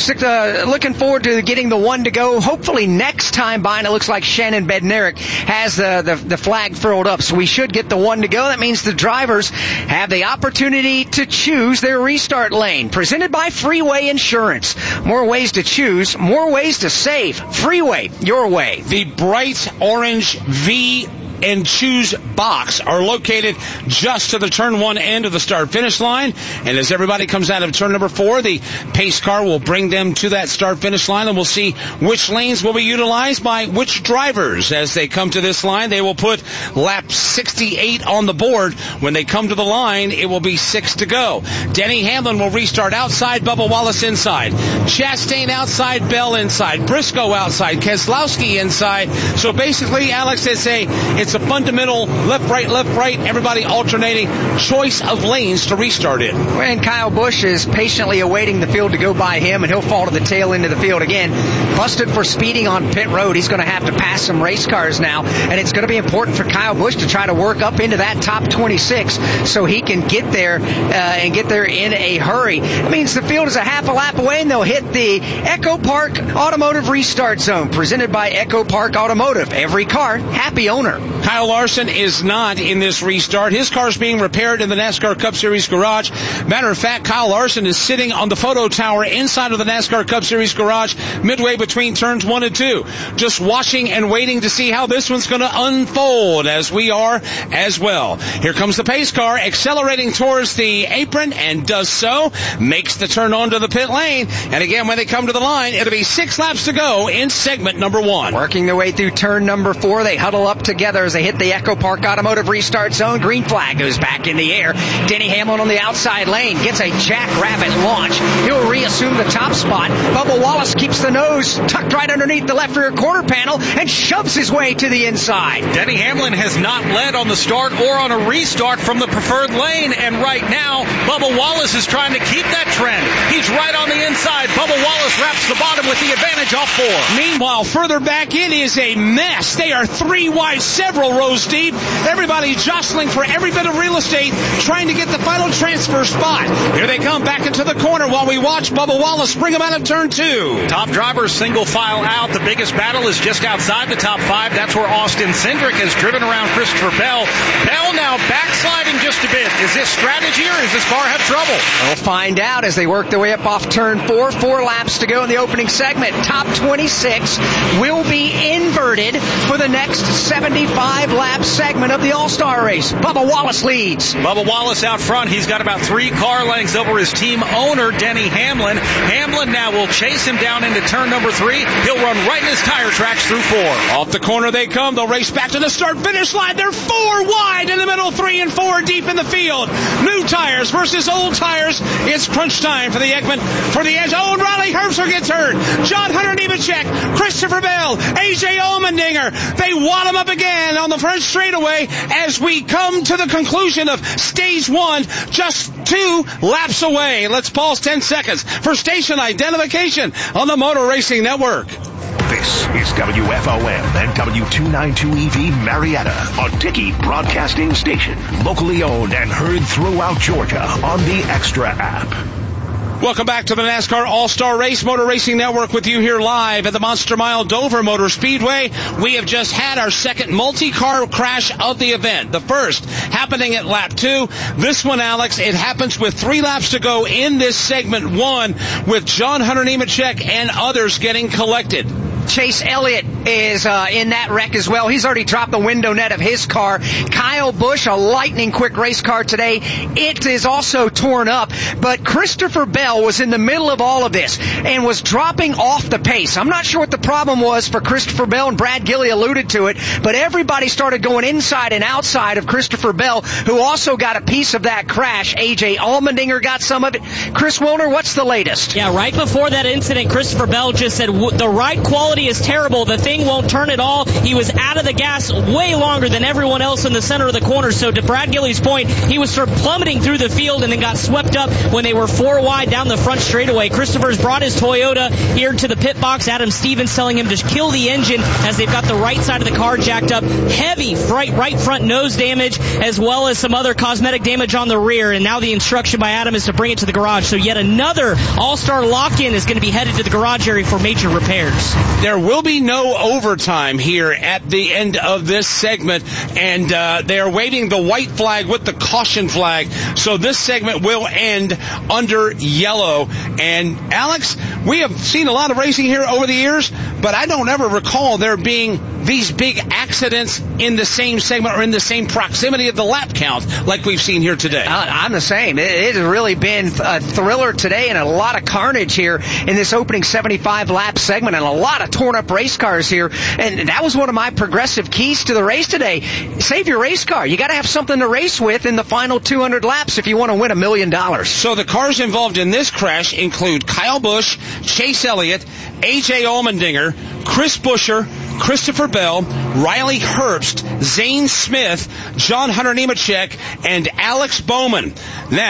Uh, looking forward to getting the one to go, hopefully next time by, and it looks like Shannon Bednarik has the, the, the flag furled up, so we should get the one to go. That means the drivers have the opportunity to choose their restart lane. Presented by Freeway Insurance. More ways to choose, more ways to save. Freeway, your way. The bright orange V and choose box are located just to the turn one end of the start finish line, and as everybody comes out of turn number four, the pace car will bring them to that start finish line, and we'll see which lanes will be utilized by which drivers. As they come to this line, they will put lap sixty-eight on the board. When they come to the line, it will be six to go. Denny Hamlin will restart outside, Bubba Wallace inside, Chastain outside, Bell inside, Briscoe outside, Keselowski inside. So basically, Alex, it's a it's It's a fundamental left, right, left, right, everybody alternating choice of lanes to restart in. And Kyle Busch is patiently awaiting the field to go by him, and he'll fall to the tail end of the field again. Busted for speeding on pit road. He's going to have to pass some race cars now, and it's going to be important for Kyle Busch to try to work up into that top twenty-six so he can get there uh, and get there in a hurry. That means the field is a half a lap away, and they'll hit the Echo Park Automotive Restart Zone, presented by Echo Park Automotive. Every car, happy owner. Kyle Larson is not in this restart. His car's being repaired in the NASCAR Cup Series garage. Matter of fact, Kyle Larson is sitting on the photo tower inside of the NASCAR Cup Series garage midway between turns one and two, just watching and waiting to see how this one's going to unfold, as we are as well. Here comes the pace car accelerating towards the apron and does so, makes the turn onto the pit lane, and again when they come to the line, it'll be six laps to go in segment number one. Working their way through turn number four, they huddle up together as they hit the Echo Park Automotive restart zone. Green flag goes back in the air. Denny Hamlin on the outside lane gets a jackrabbit launch. He'll reassume the top spot. Bubba Wallace keeps the nose tucked right underneath the left rear quarter panel and shoves his way to the inside. Denny Hamlin has not led on the start or on a restart from the preferred lane, and right now Bubba Wallace is trying to keep that trend. He's right on the inside. Bubba Wallace wraps the bottom with the advantage off four. Meanwhile, further back it is a mess. They are three wide, several rows deep. Everybody jostling for every bit of real estate, trying to get the final transfer spot. Here they come back into the corner while we watch Bubba Wallace bring them out of turn two. Top drivers single file out. The biggest battle is just outside the top five. That's where Austin Cindric has driven around Christopher Bell. Bell now backsliding just a bit. Is this strategy or does this car have trouble? We'll find out as they work their way up off turn four. Four laps to go in the opening segment. Top twenty-six will be inverted for the next seventy-five lap segment of the All-Star race. Bubba Wallace leads. Bubba Wallace out front. He's got about three car lengths over his team owner, Denny Hamlin. Hamlin now will chase him down into turn number three. He'll run right in his tire tracks through four. Off the corner they come. They'll race back to the start-finish line. They're four wide in the middle, three and four deep in the field. New tires versus old tires. It's crunch time for the Ekman. For the edge. Oh, and Riley Herbster gets hurt. John Hunter Nemechek, Christopher Bell, A J Allmendinger. They wad him up again on the front straightaway as we come to the conclusion of stage one, just two laps away. Let's pause ten seconds for station identification on the Motor Racing Network. This is W F O M and W two ninety-two E V Marietta, a Dickey Broadcasting station, locally owned and heard throughout Georgia on the Extra app. Welcome back to the NASCAR All-Star Race Motor Racing Network with you here live at the Monster Mile Dover Motor Speedway. We have just had our second multi-car crash of the event. The first happening at lap two. This one, Alex, it happens with three laps to go in this segment one with John Hunter Nemechek and others getting collected. Chase Elliott is uh, in that wreck as well. He's already dropped the window net of his car. Kyle Busch, a lightning quick race car today. It is also torn up. But Christopher Bell was in the middle of all of this and was dropping off the pace. I'm not sure what the problem was for Christopher Bell, and Brad Gilley alluded to it, but everybody started going inside and outside of Christopher Bell, who also got a piece of that crash. A J Allmendinger got some of it. Chris Wilner, what's the latest? Yeah, right before that incident, Christopher Bell just said the ride quality is terrible. The thing won't turn at all. He was out of the gas way longer than everyone else in the center of the corner. So to Brad Gilley's point, he was sort of plummeting through the field and then got swept up when they were four wide down the front straightaway. Christopher's brought his Toyota here to the pit box. Adam Stevens telling him to kill the engine as they've got the right side of the car jacked up. Heavy right, right front nose damage as well as some other cosmetic damage on the rear. And now the instruction by Adam is to bring it to the garage. So yet another All-Star lock-in is going to be headed to the garage area for major repairs. There will be no overtime here at the end of this segment, and uh, they are waving the white flag with the caution flag. So this segment will end under yellow. And Alex, we have seen a lot of racing here over the years, but I don't ever recall there being these big accidents in the same segment or in the same proximity of the lap count like we've seen here today. Uh, I'm the same. It, it has really been a thriller today and a lot of carnage here in this opening seventy-five lap segment and a lot of torn up race cars here. And that was one of my progressive keys to the race today. Save your race car. You got to have something to race with in the final two hundred laps if you want to win a million dollars. So the cars involved in this crash include Kyle Busch, Chase Elliott, A J Allmendinger, Chris Buescher, Christopher Bell, Riley Herbst, Zane Smith, John Hunter Nemechek, and Alex Bowman. Now,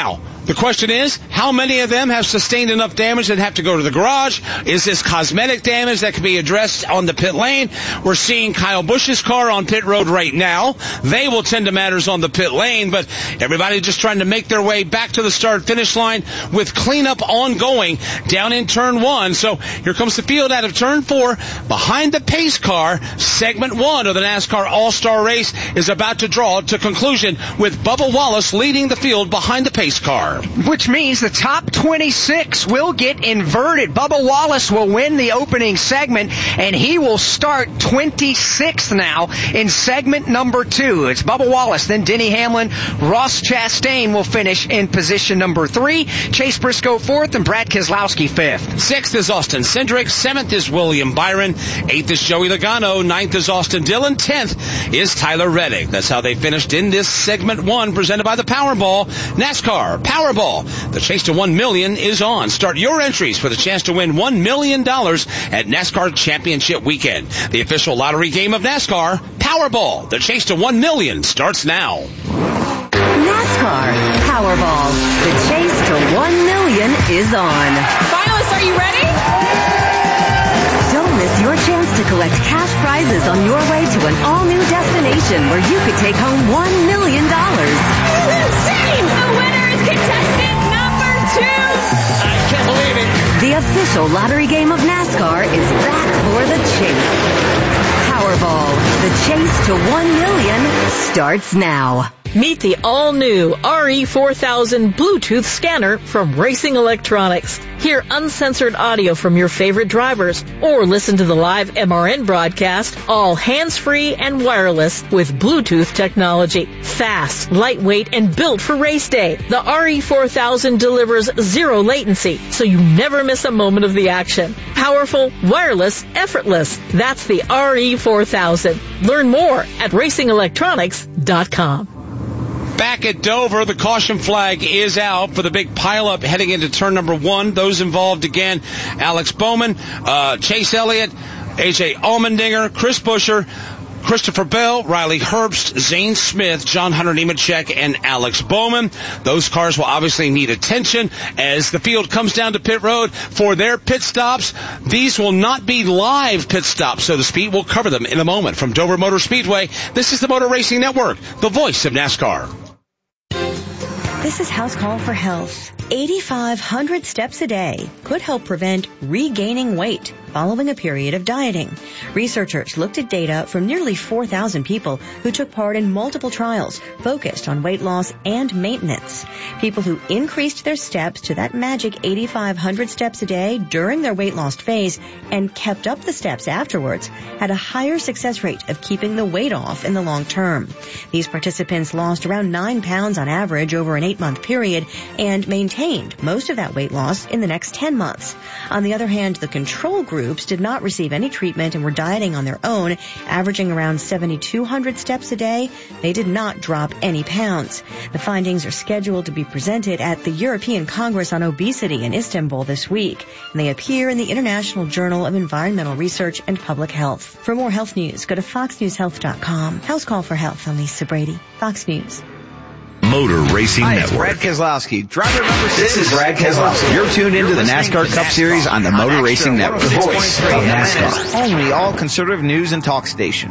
The question is, how many of them have sustained enough damage that have to go to the garage? Is this cosmetic damage that can be addressed on the pit lane? We're seeing Kyle Busch's car on pit road right now. They will tend to matters on the pit lane, but everybody just trying to make their way back to the start-finish line with cleanup ongoing down in turn one. So here comes the field out of turn four. Behind the pace car, segment one of the NASCAR All-Star Race is about to draw to conclusion with Bubba Wallace leading the field behind the pace car. Which means the top twenty-six will get inverted. Bubba Wallace will win the opening segment, and he will start twenty-sixth now in segment number two. It's Bubba Wallace, then Denny Hamlin. Ross Chastain will finish in position number three. Chase Briscoe fourth, and Brad Keselowski fifth. Sixth is Austin Cindric. Seventh is William Byron. Eighth is Joey Logano. Ninth is Austin Dillon. Tenth is Tyler Reddick. That's how they finished in this segment one, presented by the Powerball. NASCAR Powerball. The chase to one million dollars is on. Start your entries for the chance to win one million dollars at NASCAR Championship Weekend. The official lottery game of NASCAR, Powerball. The chase to one million dollars starts now. NASCAR Powerball. The chase to one million dollars is on. Finalists, are you ready? Don't miss your chance to collect cash prizes on your way to an all-new destination where you could take home one million dollars. This is insane! The winner is contestant number two! I can't believe it. The official lottery game of NASCAR is back for the chase. Powerball. The chase to one million dollars starts now. Meet the all-new R E four thousand Bluetooth scanner from Racing Electronics. Hear uncensored audio from your favorite drivers, or listen to the live M R N broadcast, all hands-free and wireless with Bluetooth technology. Fast, lightweight, and built for race day. The R E four thousand delivers zero latency, so you never miss a moment of the action. Powerful, wireless, effortless. That's the R E four thousand. Learn more at racing electronics dot com. Back at Dover, the caution flag is out for the big pileup heading into turn number one. Those involved again, Alex Bowman, uh, Chase Elliott, A J Allmendinger, Chris Buescher, Christopher Bell, Riley Herbst, Zane Smith, John Hunter Nemechek, and Alex Bowman. Those cars will obviously need attention as the field comes down to pit road for their pit stops. These will not be live pit stops, so to speak. We'll cover them in a moment. From Dover Motor Speedway, this is the Motor Racing Network, the voice of NASCAR. This is House Call for Health. eighty-five hundred steps a day could help prevent regaining weight following a period of dieting. Researchers looked at data from nearly four thousand people who took part in multiple trials focused on weight loss and maintenance. People who increased their steps to that magic eighty-five hundred steps a day during their weight loss phase and kept up the steps afterwards had a higher success rate of keeping the weight off in the long term. These participants lost around nine pounds on average over an eight-month period and maintained most of that weight loss in the next ten months. On the other hand, the control group groups did not receive any treatment and were dieting on their own, averaging around seventy-two hundred steps a day. They did not drop any pounds. The findings are scheduled to be presented at the European Congress on Obesity in Istanbul this week, and they appear in the International Journal of Environmental Research and Public Health. For more health news, go to fox news health dot com. House Call for Health. I'm Lisa Brady, Fox News. Motor Racing Hi, Network. It's Brad Keselowski. Driver number six. This is Brad Keselowski. You're tuned into the NASCAR Cup Series on the Motor Racing Network. The voice of NASCAR. Only all conservative news and talk station.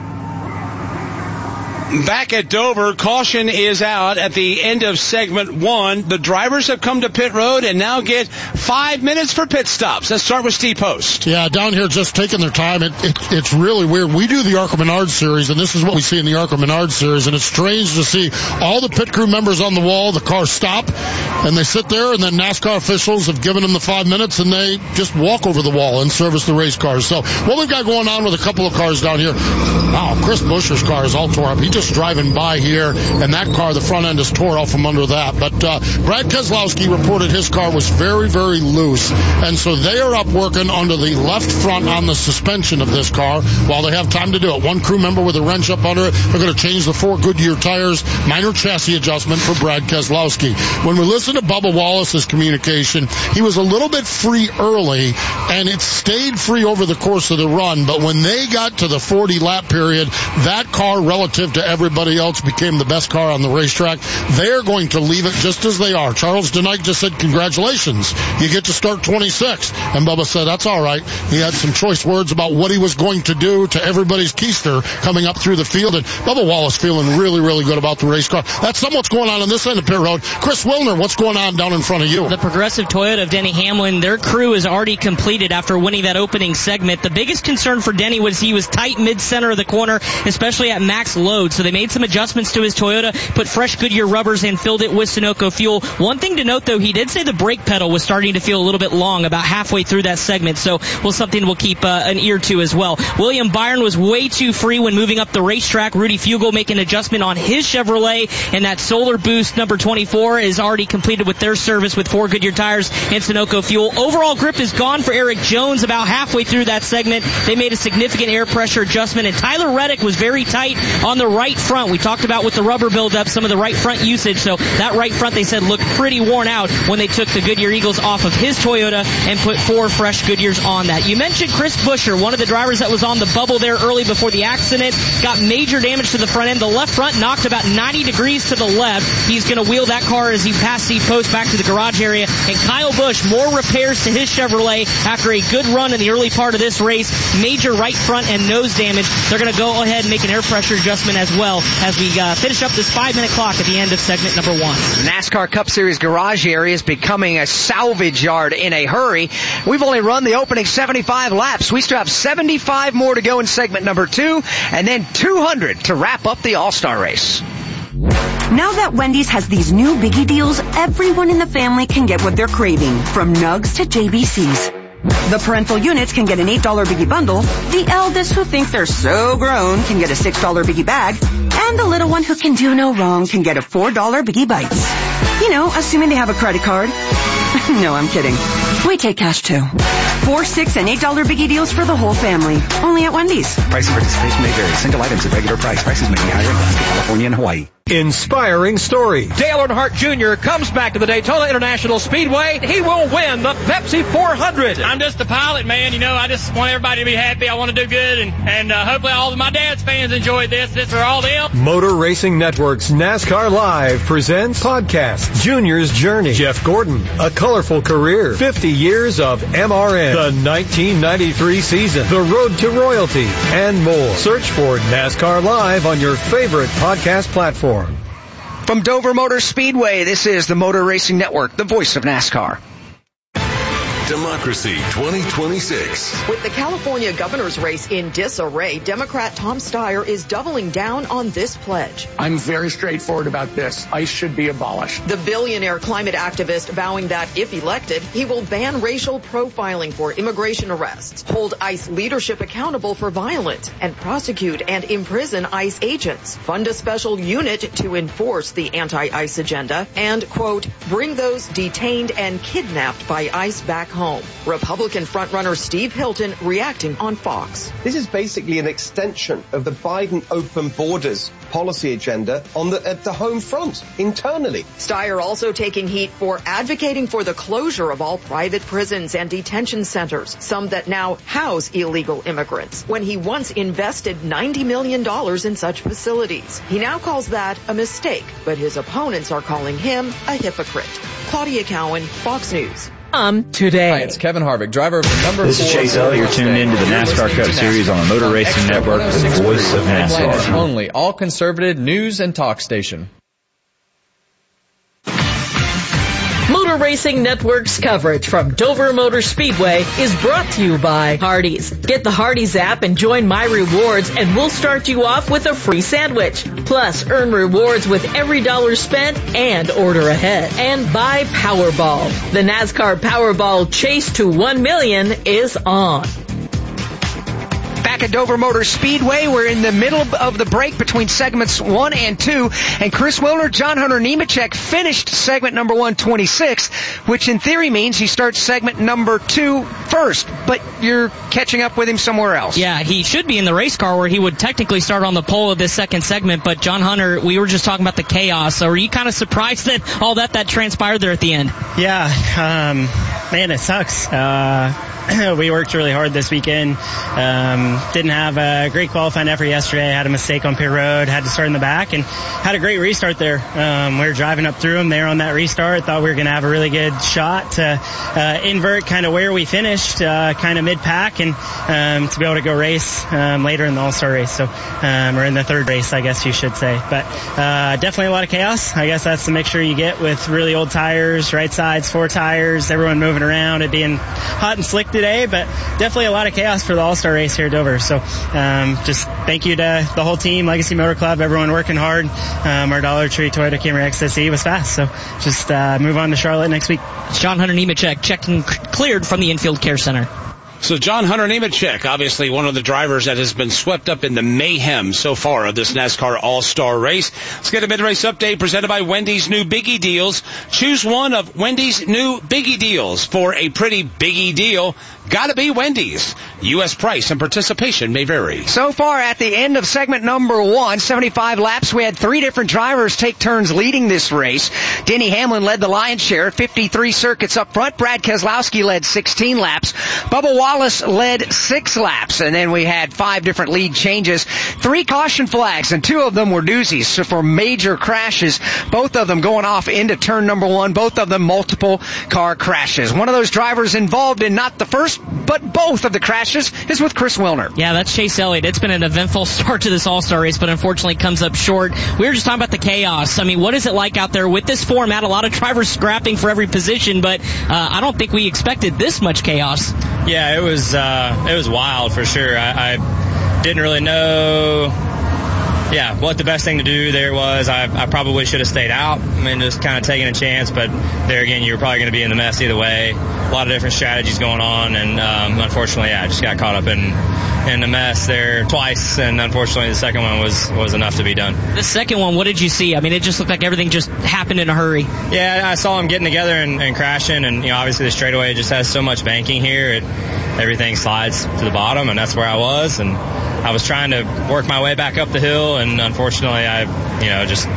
Back at Dover, caution is out at the end of segment one. The drivers have come to pit road and now get five minutes for pit stops. Let's start with Steve Post. Yeah, down here just taking their time. It, it, it's really weird. We do the ARCA Menard series, and this is what we see in the ARCA Menard series, and it's strange to see all the pit crew members on the wall, the cars stop, and they sit there, and then NASCAR officials have given them the five minutes, and they just walk over the wall and service the race cars. So what we've got going on with a couple of cars down here, wow, Chris Buescher's car is all tore up. He just driving by here, and that car, the front end is tore off from under that. But uh, Brad Keselowski reported his car was very, very loose, and so they are up working under the left front on the suspension of this car while they have time to do it. One crew member with a wrench up under it. They're going to change the four Goodyear tires, minor chassis adjustment for Brad Keselowski. When we listen to Bubba Wallace's communication, he was a little bit free early, and it stayed free over the course of the run, but when they got to the forty lap period, that car relative to to everybody else, became the best car on the racetrack. They're going to leave it just as they are. Charles Denick just said, congratulations, you get to start twenty-sixth. And Bubba said, that's all right. He had some choice words about what he was going to do to everybody's keister coming up through the field. And Bubba Wallace feeling really, really good about the race car. That's some what's going on on this end of pit road. Chris Wilner, what's going on down in front of you? The Progressive Toyota of Denny Hamlin, their crew is already completed after winning that opening segment. The biggest concern for Denny was he was tight mid-center of the corner, especially at max load. So they made some adjustments to his Toyota, put fresh Goodyear rubbers in, filled it with Sunoco fuel. One thing to note, though, he did say the brake pedal was starting to feel a little bit long about halfway through that segment. So well, something we'll keep uh, an ear to as well. William Byron was way too free when moving up the racetrack. Rudy Fugle making an adjustment on his Chevrolet, and that Solar Boost number twenty-four is already completed with their service with four Goodyear tires and Sunoco fuel. Overall grip is gone for Eric Jones about halfway through that segment. They made a significant air pressure adjustment, and Tyler Reddick was very tight on the right front. We talked about with the rubber buildup some of the right front usage, so that right front they said looked pretty worn out when they took the Goodyear Eagles off of his Toyota and put four fresh Goodyears on that. You mentioned Chris Buescher, one of the drivers that was on the bubble there early before the accident, got major damage to the front end. The left front knocked about ninety degrees to the left. He's going to wheel that car as he passed the post back to the garage area. And Kyle Busch, more repairs to his Chevrolet after a good run in the early part of this race. Major right front and nose damage. They're going to go ahead and make an air pressure adjustment as well as we uh, finish up this five-minute clock at the end of segment number one. NASCAR Cup Series garage area is becoming a salvage yard in a hurry. We've only run the opening seventy-five laps. We still have seventy-five more to go in segment number two, and then two hundred to wrap up the All-Star race. Now that Wendy's has these new biggie deals, everyone in the family can get what they're craving, from nugs to J B Cs. The parental units can get an eight dollar biggie bundle, the eldest who thinks they're so grown can get a six dollar biggie bag, and the little one who can do no wrong can get a four dollar biggie bites. You know, assuming they have a credit card. No, I'm kidding. We take cash too. Four, six, and eight dollar biggie deals for the whole family. Only at Wendy's. Price and participation may vary. Single items at regular price. Prices may be higher in Alaska, California, and Hawaii. Inspiring story. Dale Earnhardt Junior comes back to the Daytona International Speedway. He will win the Pepsi four hundred. I'm just a pilot, man. You know, I just want everybody to be happy. I want to do good, and, and uh, hopefully all of my dad's fans enjoyed this. This for all them. Motor Racing Network's NASCAR Live presents podcast Junior's Journey. Jeff Gordon, a colorful career, fifty years of M R N, the nineteen ninety-three season, the road to royalty, and more. Search for NASCAR Live on your favorite podcast platform. From Dover Motor Speedway, this is the Motor Racing Network, the voice of NASCAR. Democracy twenty twenty-six. With the California governor's race in disarray, Democrat Tom Steyer is doubling down on this pledge. I'm very straightforward about this. ICE should be abolished. The billionaire climate activist vowing that if elected, he will ban racial profiling for immigration arrests, hold ICE leadership accountable for violence, and prosecute and imprison ICE agents, fund a special unit to enforce the anti-ICE agenda, and, quote, bring those detained and kidnapped by ICE back home. Republican frontrunner Steve Hilton reacting on Fox. This is basically an extension of the Biden open borders policy agenda on the, at the home front, internally. Steyer also taking heat for advocating for the closure of all private prisons and detention centers, some that now house illegal immigrants, when he once invested ninety million dollars in such facilities. He now calls that a mistake, but his opponents are calling him a hypocrite. Claudia Cowan, Fox News. Um, today. Hi, it's Kevin Harvick, driver of the number This four. is Chase Elliott. You're tuned into the NASCAR Cup Series on the Motor Racing Network, the voice of NASCAR. Only, all conservative news and talk station. Motor Racing Network's coverage from Dover Motor Speedway is brought to you by Hardee's. Get the Hardee's app and join My Rewards, and we'll start you off with a free sandwich. Plus, earn rewards with every dollar spent and order ahead. And by Powerball. The NASCAR Powerball Chase to one million is on. Back at Dover Motor Speedway, we're in the middle of the break between segments one and two, and Chris Wilner, John Hunter Nemechek finished segment number one twenty-sixth, which in theory means he starts segment number two first, but you're catching up with him somewhere else. Yeah, he should be in the race car where he would technically start on the pole of this second segment, but John Hunter, we were just talking about the chaos, so were you kind of surprised that all that that transpired there at the end? Yeah, um, man, it sucks. Uh, we worked really hard this weekend. Um, Um, didn't have a great qualifying effort yesterday. Had a mistake on pit road, had to start in the back, and had a great restart there. Um, we were driving up through them there on that restart. Thought we were going to have a really good shot to uh, invert kind of where we finished, uh, kind of mid-pack, and um, to be able to go race um, later in the All-Star race. So, um, or in the third race, I guess you should say. But uh, definitely a lot of chaos. I guess that's the mixture you get with really old tires, right sides, four tires, everyone moving around, it being hot and slick today, but definitely a lot of chaos for the All-Star race here at Dover. So um, just thank you to the whole team, Legacy Motor Club, everyone working hard. Um, our Dollar Tree Toyota Camry X S E was fast. So just uh, move on to Charlotte next week. John Hunter Nemechek checked and cleared from the Infield Care Center. So John Hunter Nemechek, obviously one of the drivers that has been swept up in the mayhem so far of this NASCAR All-Star race. Let's get a mid-race update presented by Wendy's new Biggie Deals. Choose one of Wendy's new Biggie Deals for a pretty biggie deal. Gotta be Wendy's. U S price and participation may vary. So far at the end of segment number one, seventy-five laps, we had three different drivers take turns leading this race. Denny Hamlin led the lion's share, fifty-three circuits up front. Brad Keselowski led sixteen laps. Bubba Wallace led six laps. And then we had five different lead changes. Three caution flags, and two of them were doozies. So for major crashes, both of them going off into turn number one, both of them multiple car crashes. One of those drivers involved in not the first, but both of the crashes is with Chris Wilner. Yeah, that's Chase Elliott. It's been an eventful start to this All-Star race, but unfortunately comes up short. We were just talking about the chaos. I mean, what is it like out there with this format? A lot of drivers scrapping for every position, but uh, I don't think we expected this much chaos. Yeah, it was uh, it was wild for sure. I, I didn't really know, yeah, what the best thing to do there was. I, I probably should have stayed out. I mean, just kind of taking a chance, but there again, you were probably going to be in the mess either way. A lot of different strategies going on, and um, unfortunately, yeah, I just got caught up in in the mess there twice, and unfortunately, the second one was was enough to be done. The second one, what did you see? I mean, it just looked like everything just happened in a hurry. Yeah, I saw them getting together and, and crashing, and you know, obviously the straightaway just has so much banking here, it, everything slides to the bottom, and that's where I was, and I was trying to work my way back up the hill, and unfortunately, I, you know, just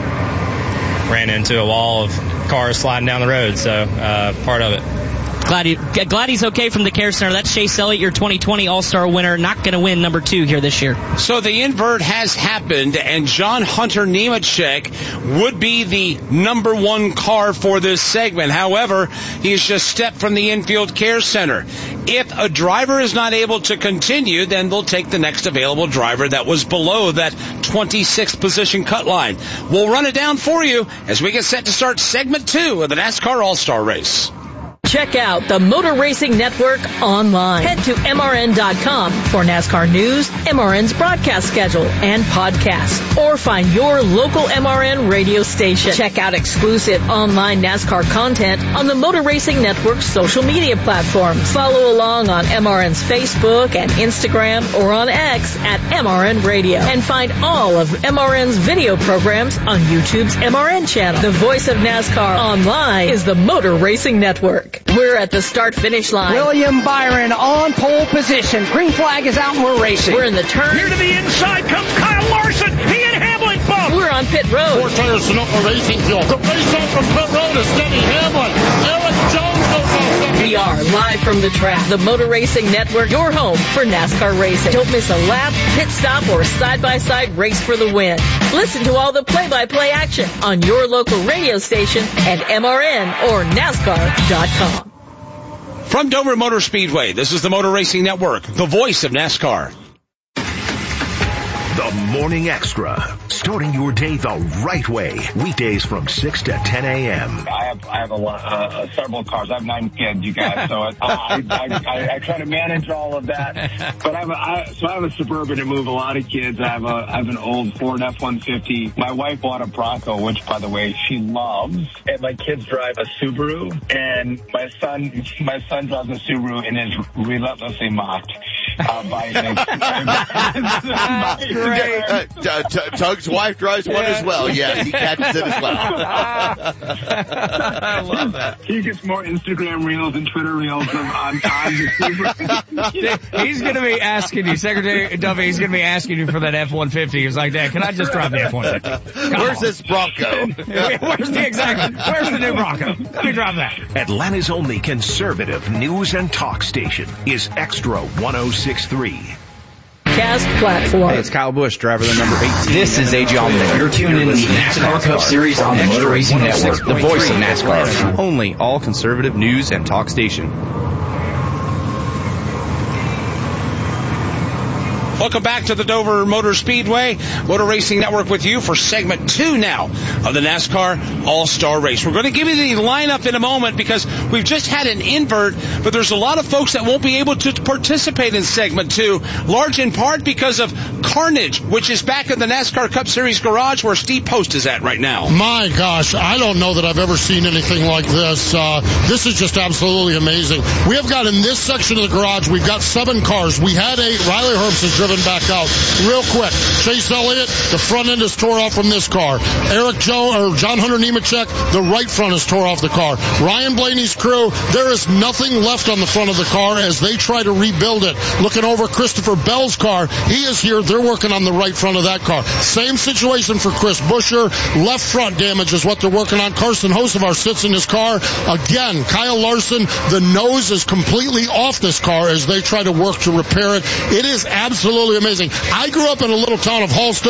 ran into a wall of cars sliding down the road. So uh, part of it. Glad, he, glad he's okay from the Care Center. That's Chase Elliott, your twenty twenty All-Star winner. Not going to win number two here this year. So the invert has happened, and John Hunter Nemechek would be the number one car for this segment. However, he has just stepped from the Infield Care Center. If a driver is not able to continue, then they'll take the next available driver that was below that twenty-sixth position cut line. We'll run it down for you as we get set to start segment two of the NASCAR All-Star race. Check out the Motor Racing Network online. Head to M R N dot com for NASCAR news, M R N's broadcast schedule, and podcasts. Or find your local M R N radio station. Check out exclusive online NASCAR content on the Motor Racing Network's social media platforms. Follow along on M R N's Facebook and Instagram, or on X at M R N Radio. And find all of M R N's video programs on YouTube's M R N channel. The voice of NASCAR online is the Motor Racing Network. We're at the start-finish line. William Byron on pole position. Green flag is out and we're racing. We're in the turn. Here to the inside comes Kyle Larson. He and Hamlin bump. We're on pit road. Four tires to Sonoma Racing Field. The race on from pit road is Denny Hamlin. Eric Jones goes off. We are live from the track. The Motor Racing Network, your home for NASCAR racing. Don't miss a lap, pit stop, or side-by-side race for the win. Listen to all the play-by-play action on your local radio station at M R N or NASCAR dot com. From Dover Motor Speedway, this is the Motor Racing Network, the voice of NASCAR. The Morning Extra, starting your day the right way. Weekdays from six to ten a.m. I have I have a lot, uh, several cars. I have nine kids, you guys, so I, I, I, I try to manage all of that. But I have a, I, so I have a Suburban to move a lot of kids. I have a I have an old Ford F one fifty. My wife bought a Bronco, which, by the way, she loves. And my kids drive a Subaru, and my son my son drives a Subaru and is relentlessly mocked uh, by Great. Uh, t- t- Tug's wife drives one yeah. as well. Yeah, he catches it as well. I love that. He gets more Instagram reels and Twitter reels on, on the Subaru. He's going to be asking you, Secretary Duffy, he's going to be asking you for that F one fifty. He's like, Dad, can I just drive the F one fifty? Where's on. this Bronco? Where's the exactly? Where's the new Bronco? Let me drive that. Atlanta's only conservative news and talk station is Extra one oh six point three. podcast platform. Hey, it's Kyle Busch, driver of the number eighteen. This is A J Allmendinger. You're tuned in to the NASCAR Cup Series on the Motor Racing Network, the voice of NASCAR. Only all conservative news and talk station. Welcome back to the Dover Motor Speedway Motor Racing Network with you for segment two now of the NASCAR All-Star Race. We're going to give you the lineup in a moment because we've just had an invert, but there's a lot of folks that won't be able to participate in segment two, large in part because of Carnage, which is back in the NASCAR Cup Series garage where Steve Post is at right now. My gosh, I don't know that I've ever seen anything like this. Uh, this is just absolutely amazing. We have got in this section of the garage, we've got seven cars. We had eight. Riley Herbst has driven back out real quick. Chase Elliott, the front end is tore off from this car. Eric Joe or John Hunter Nemechek, the right front is tore off the car. Ryan Blaney's crew, there is nothing left on the front of the car as they try to rebuild it. Looking over Christopher Bell's car, he is here. They're working on the right front of that car. Same situation for Chris Buescher. Left front damage is what they're working on. Carson Hocevar sits in his car. Again, Kyle Larson, the nose is completely off this car as they try to work to repair it. It is absolutely amazing. I grew up in a little town of Halstead.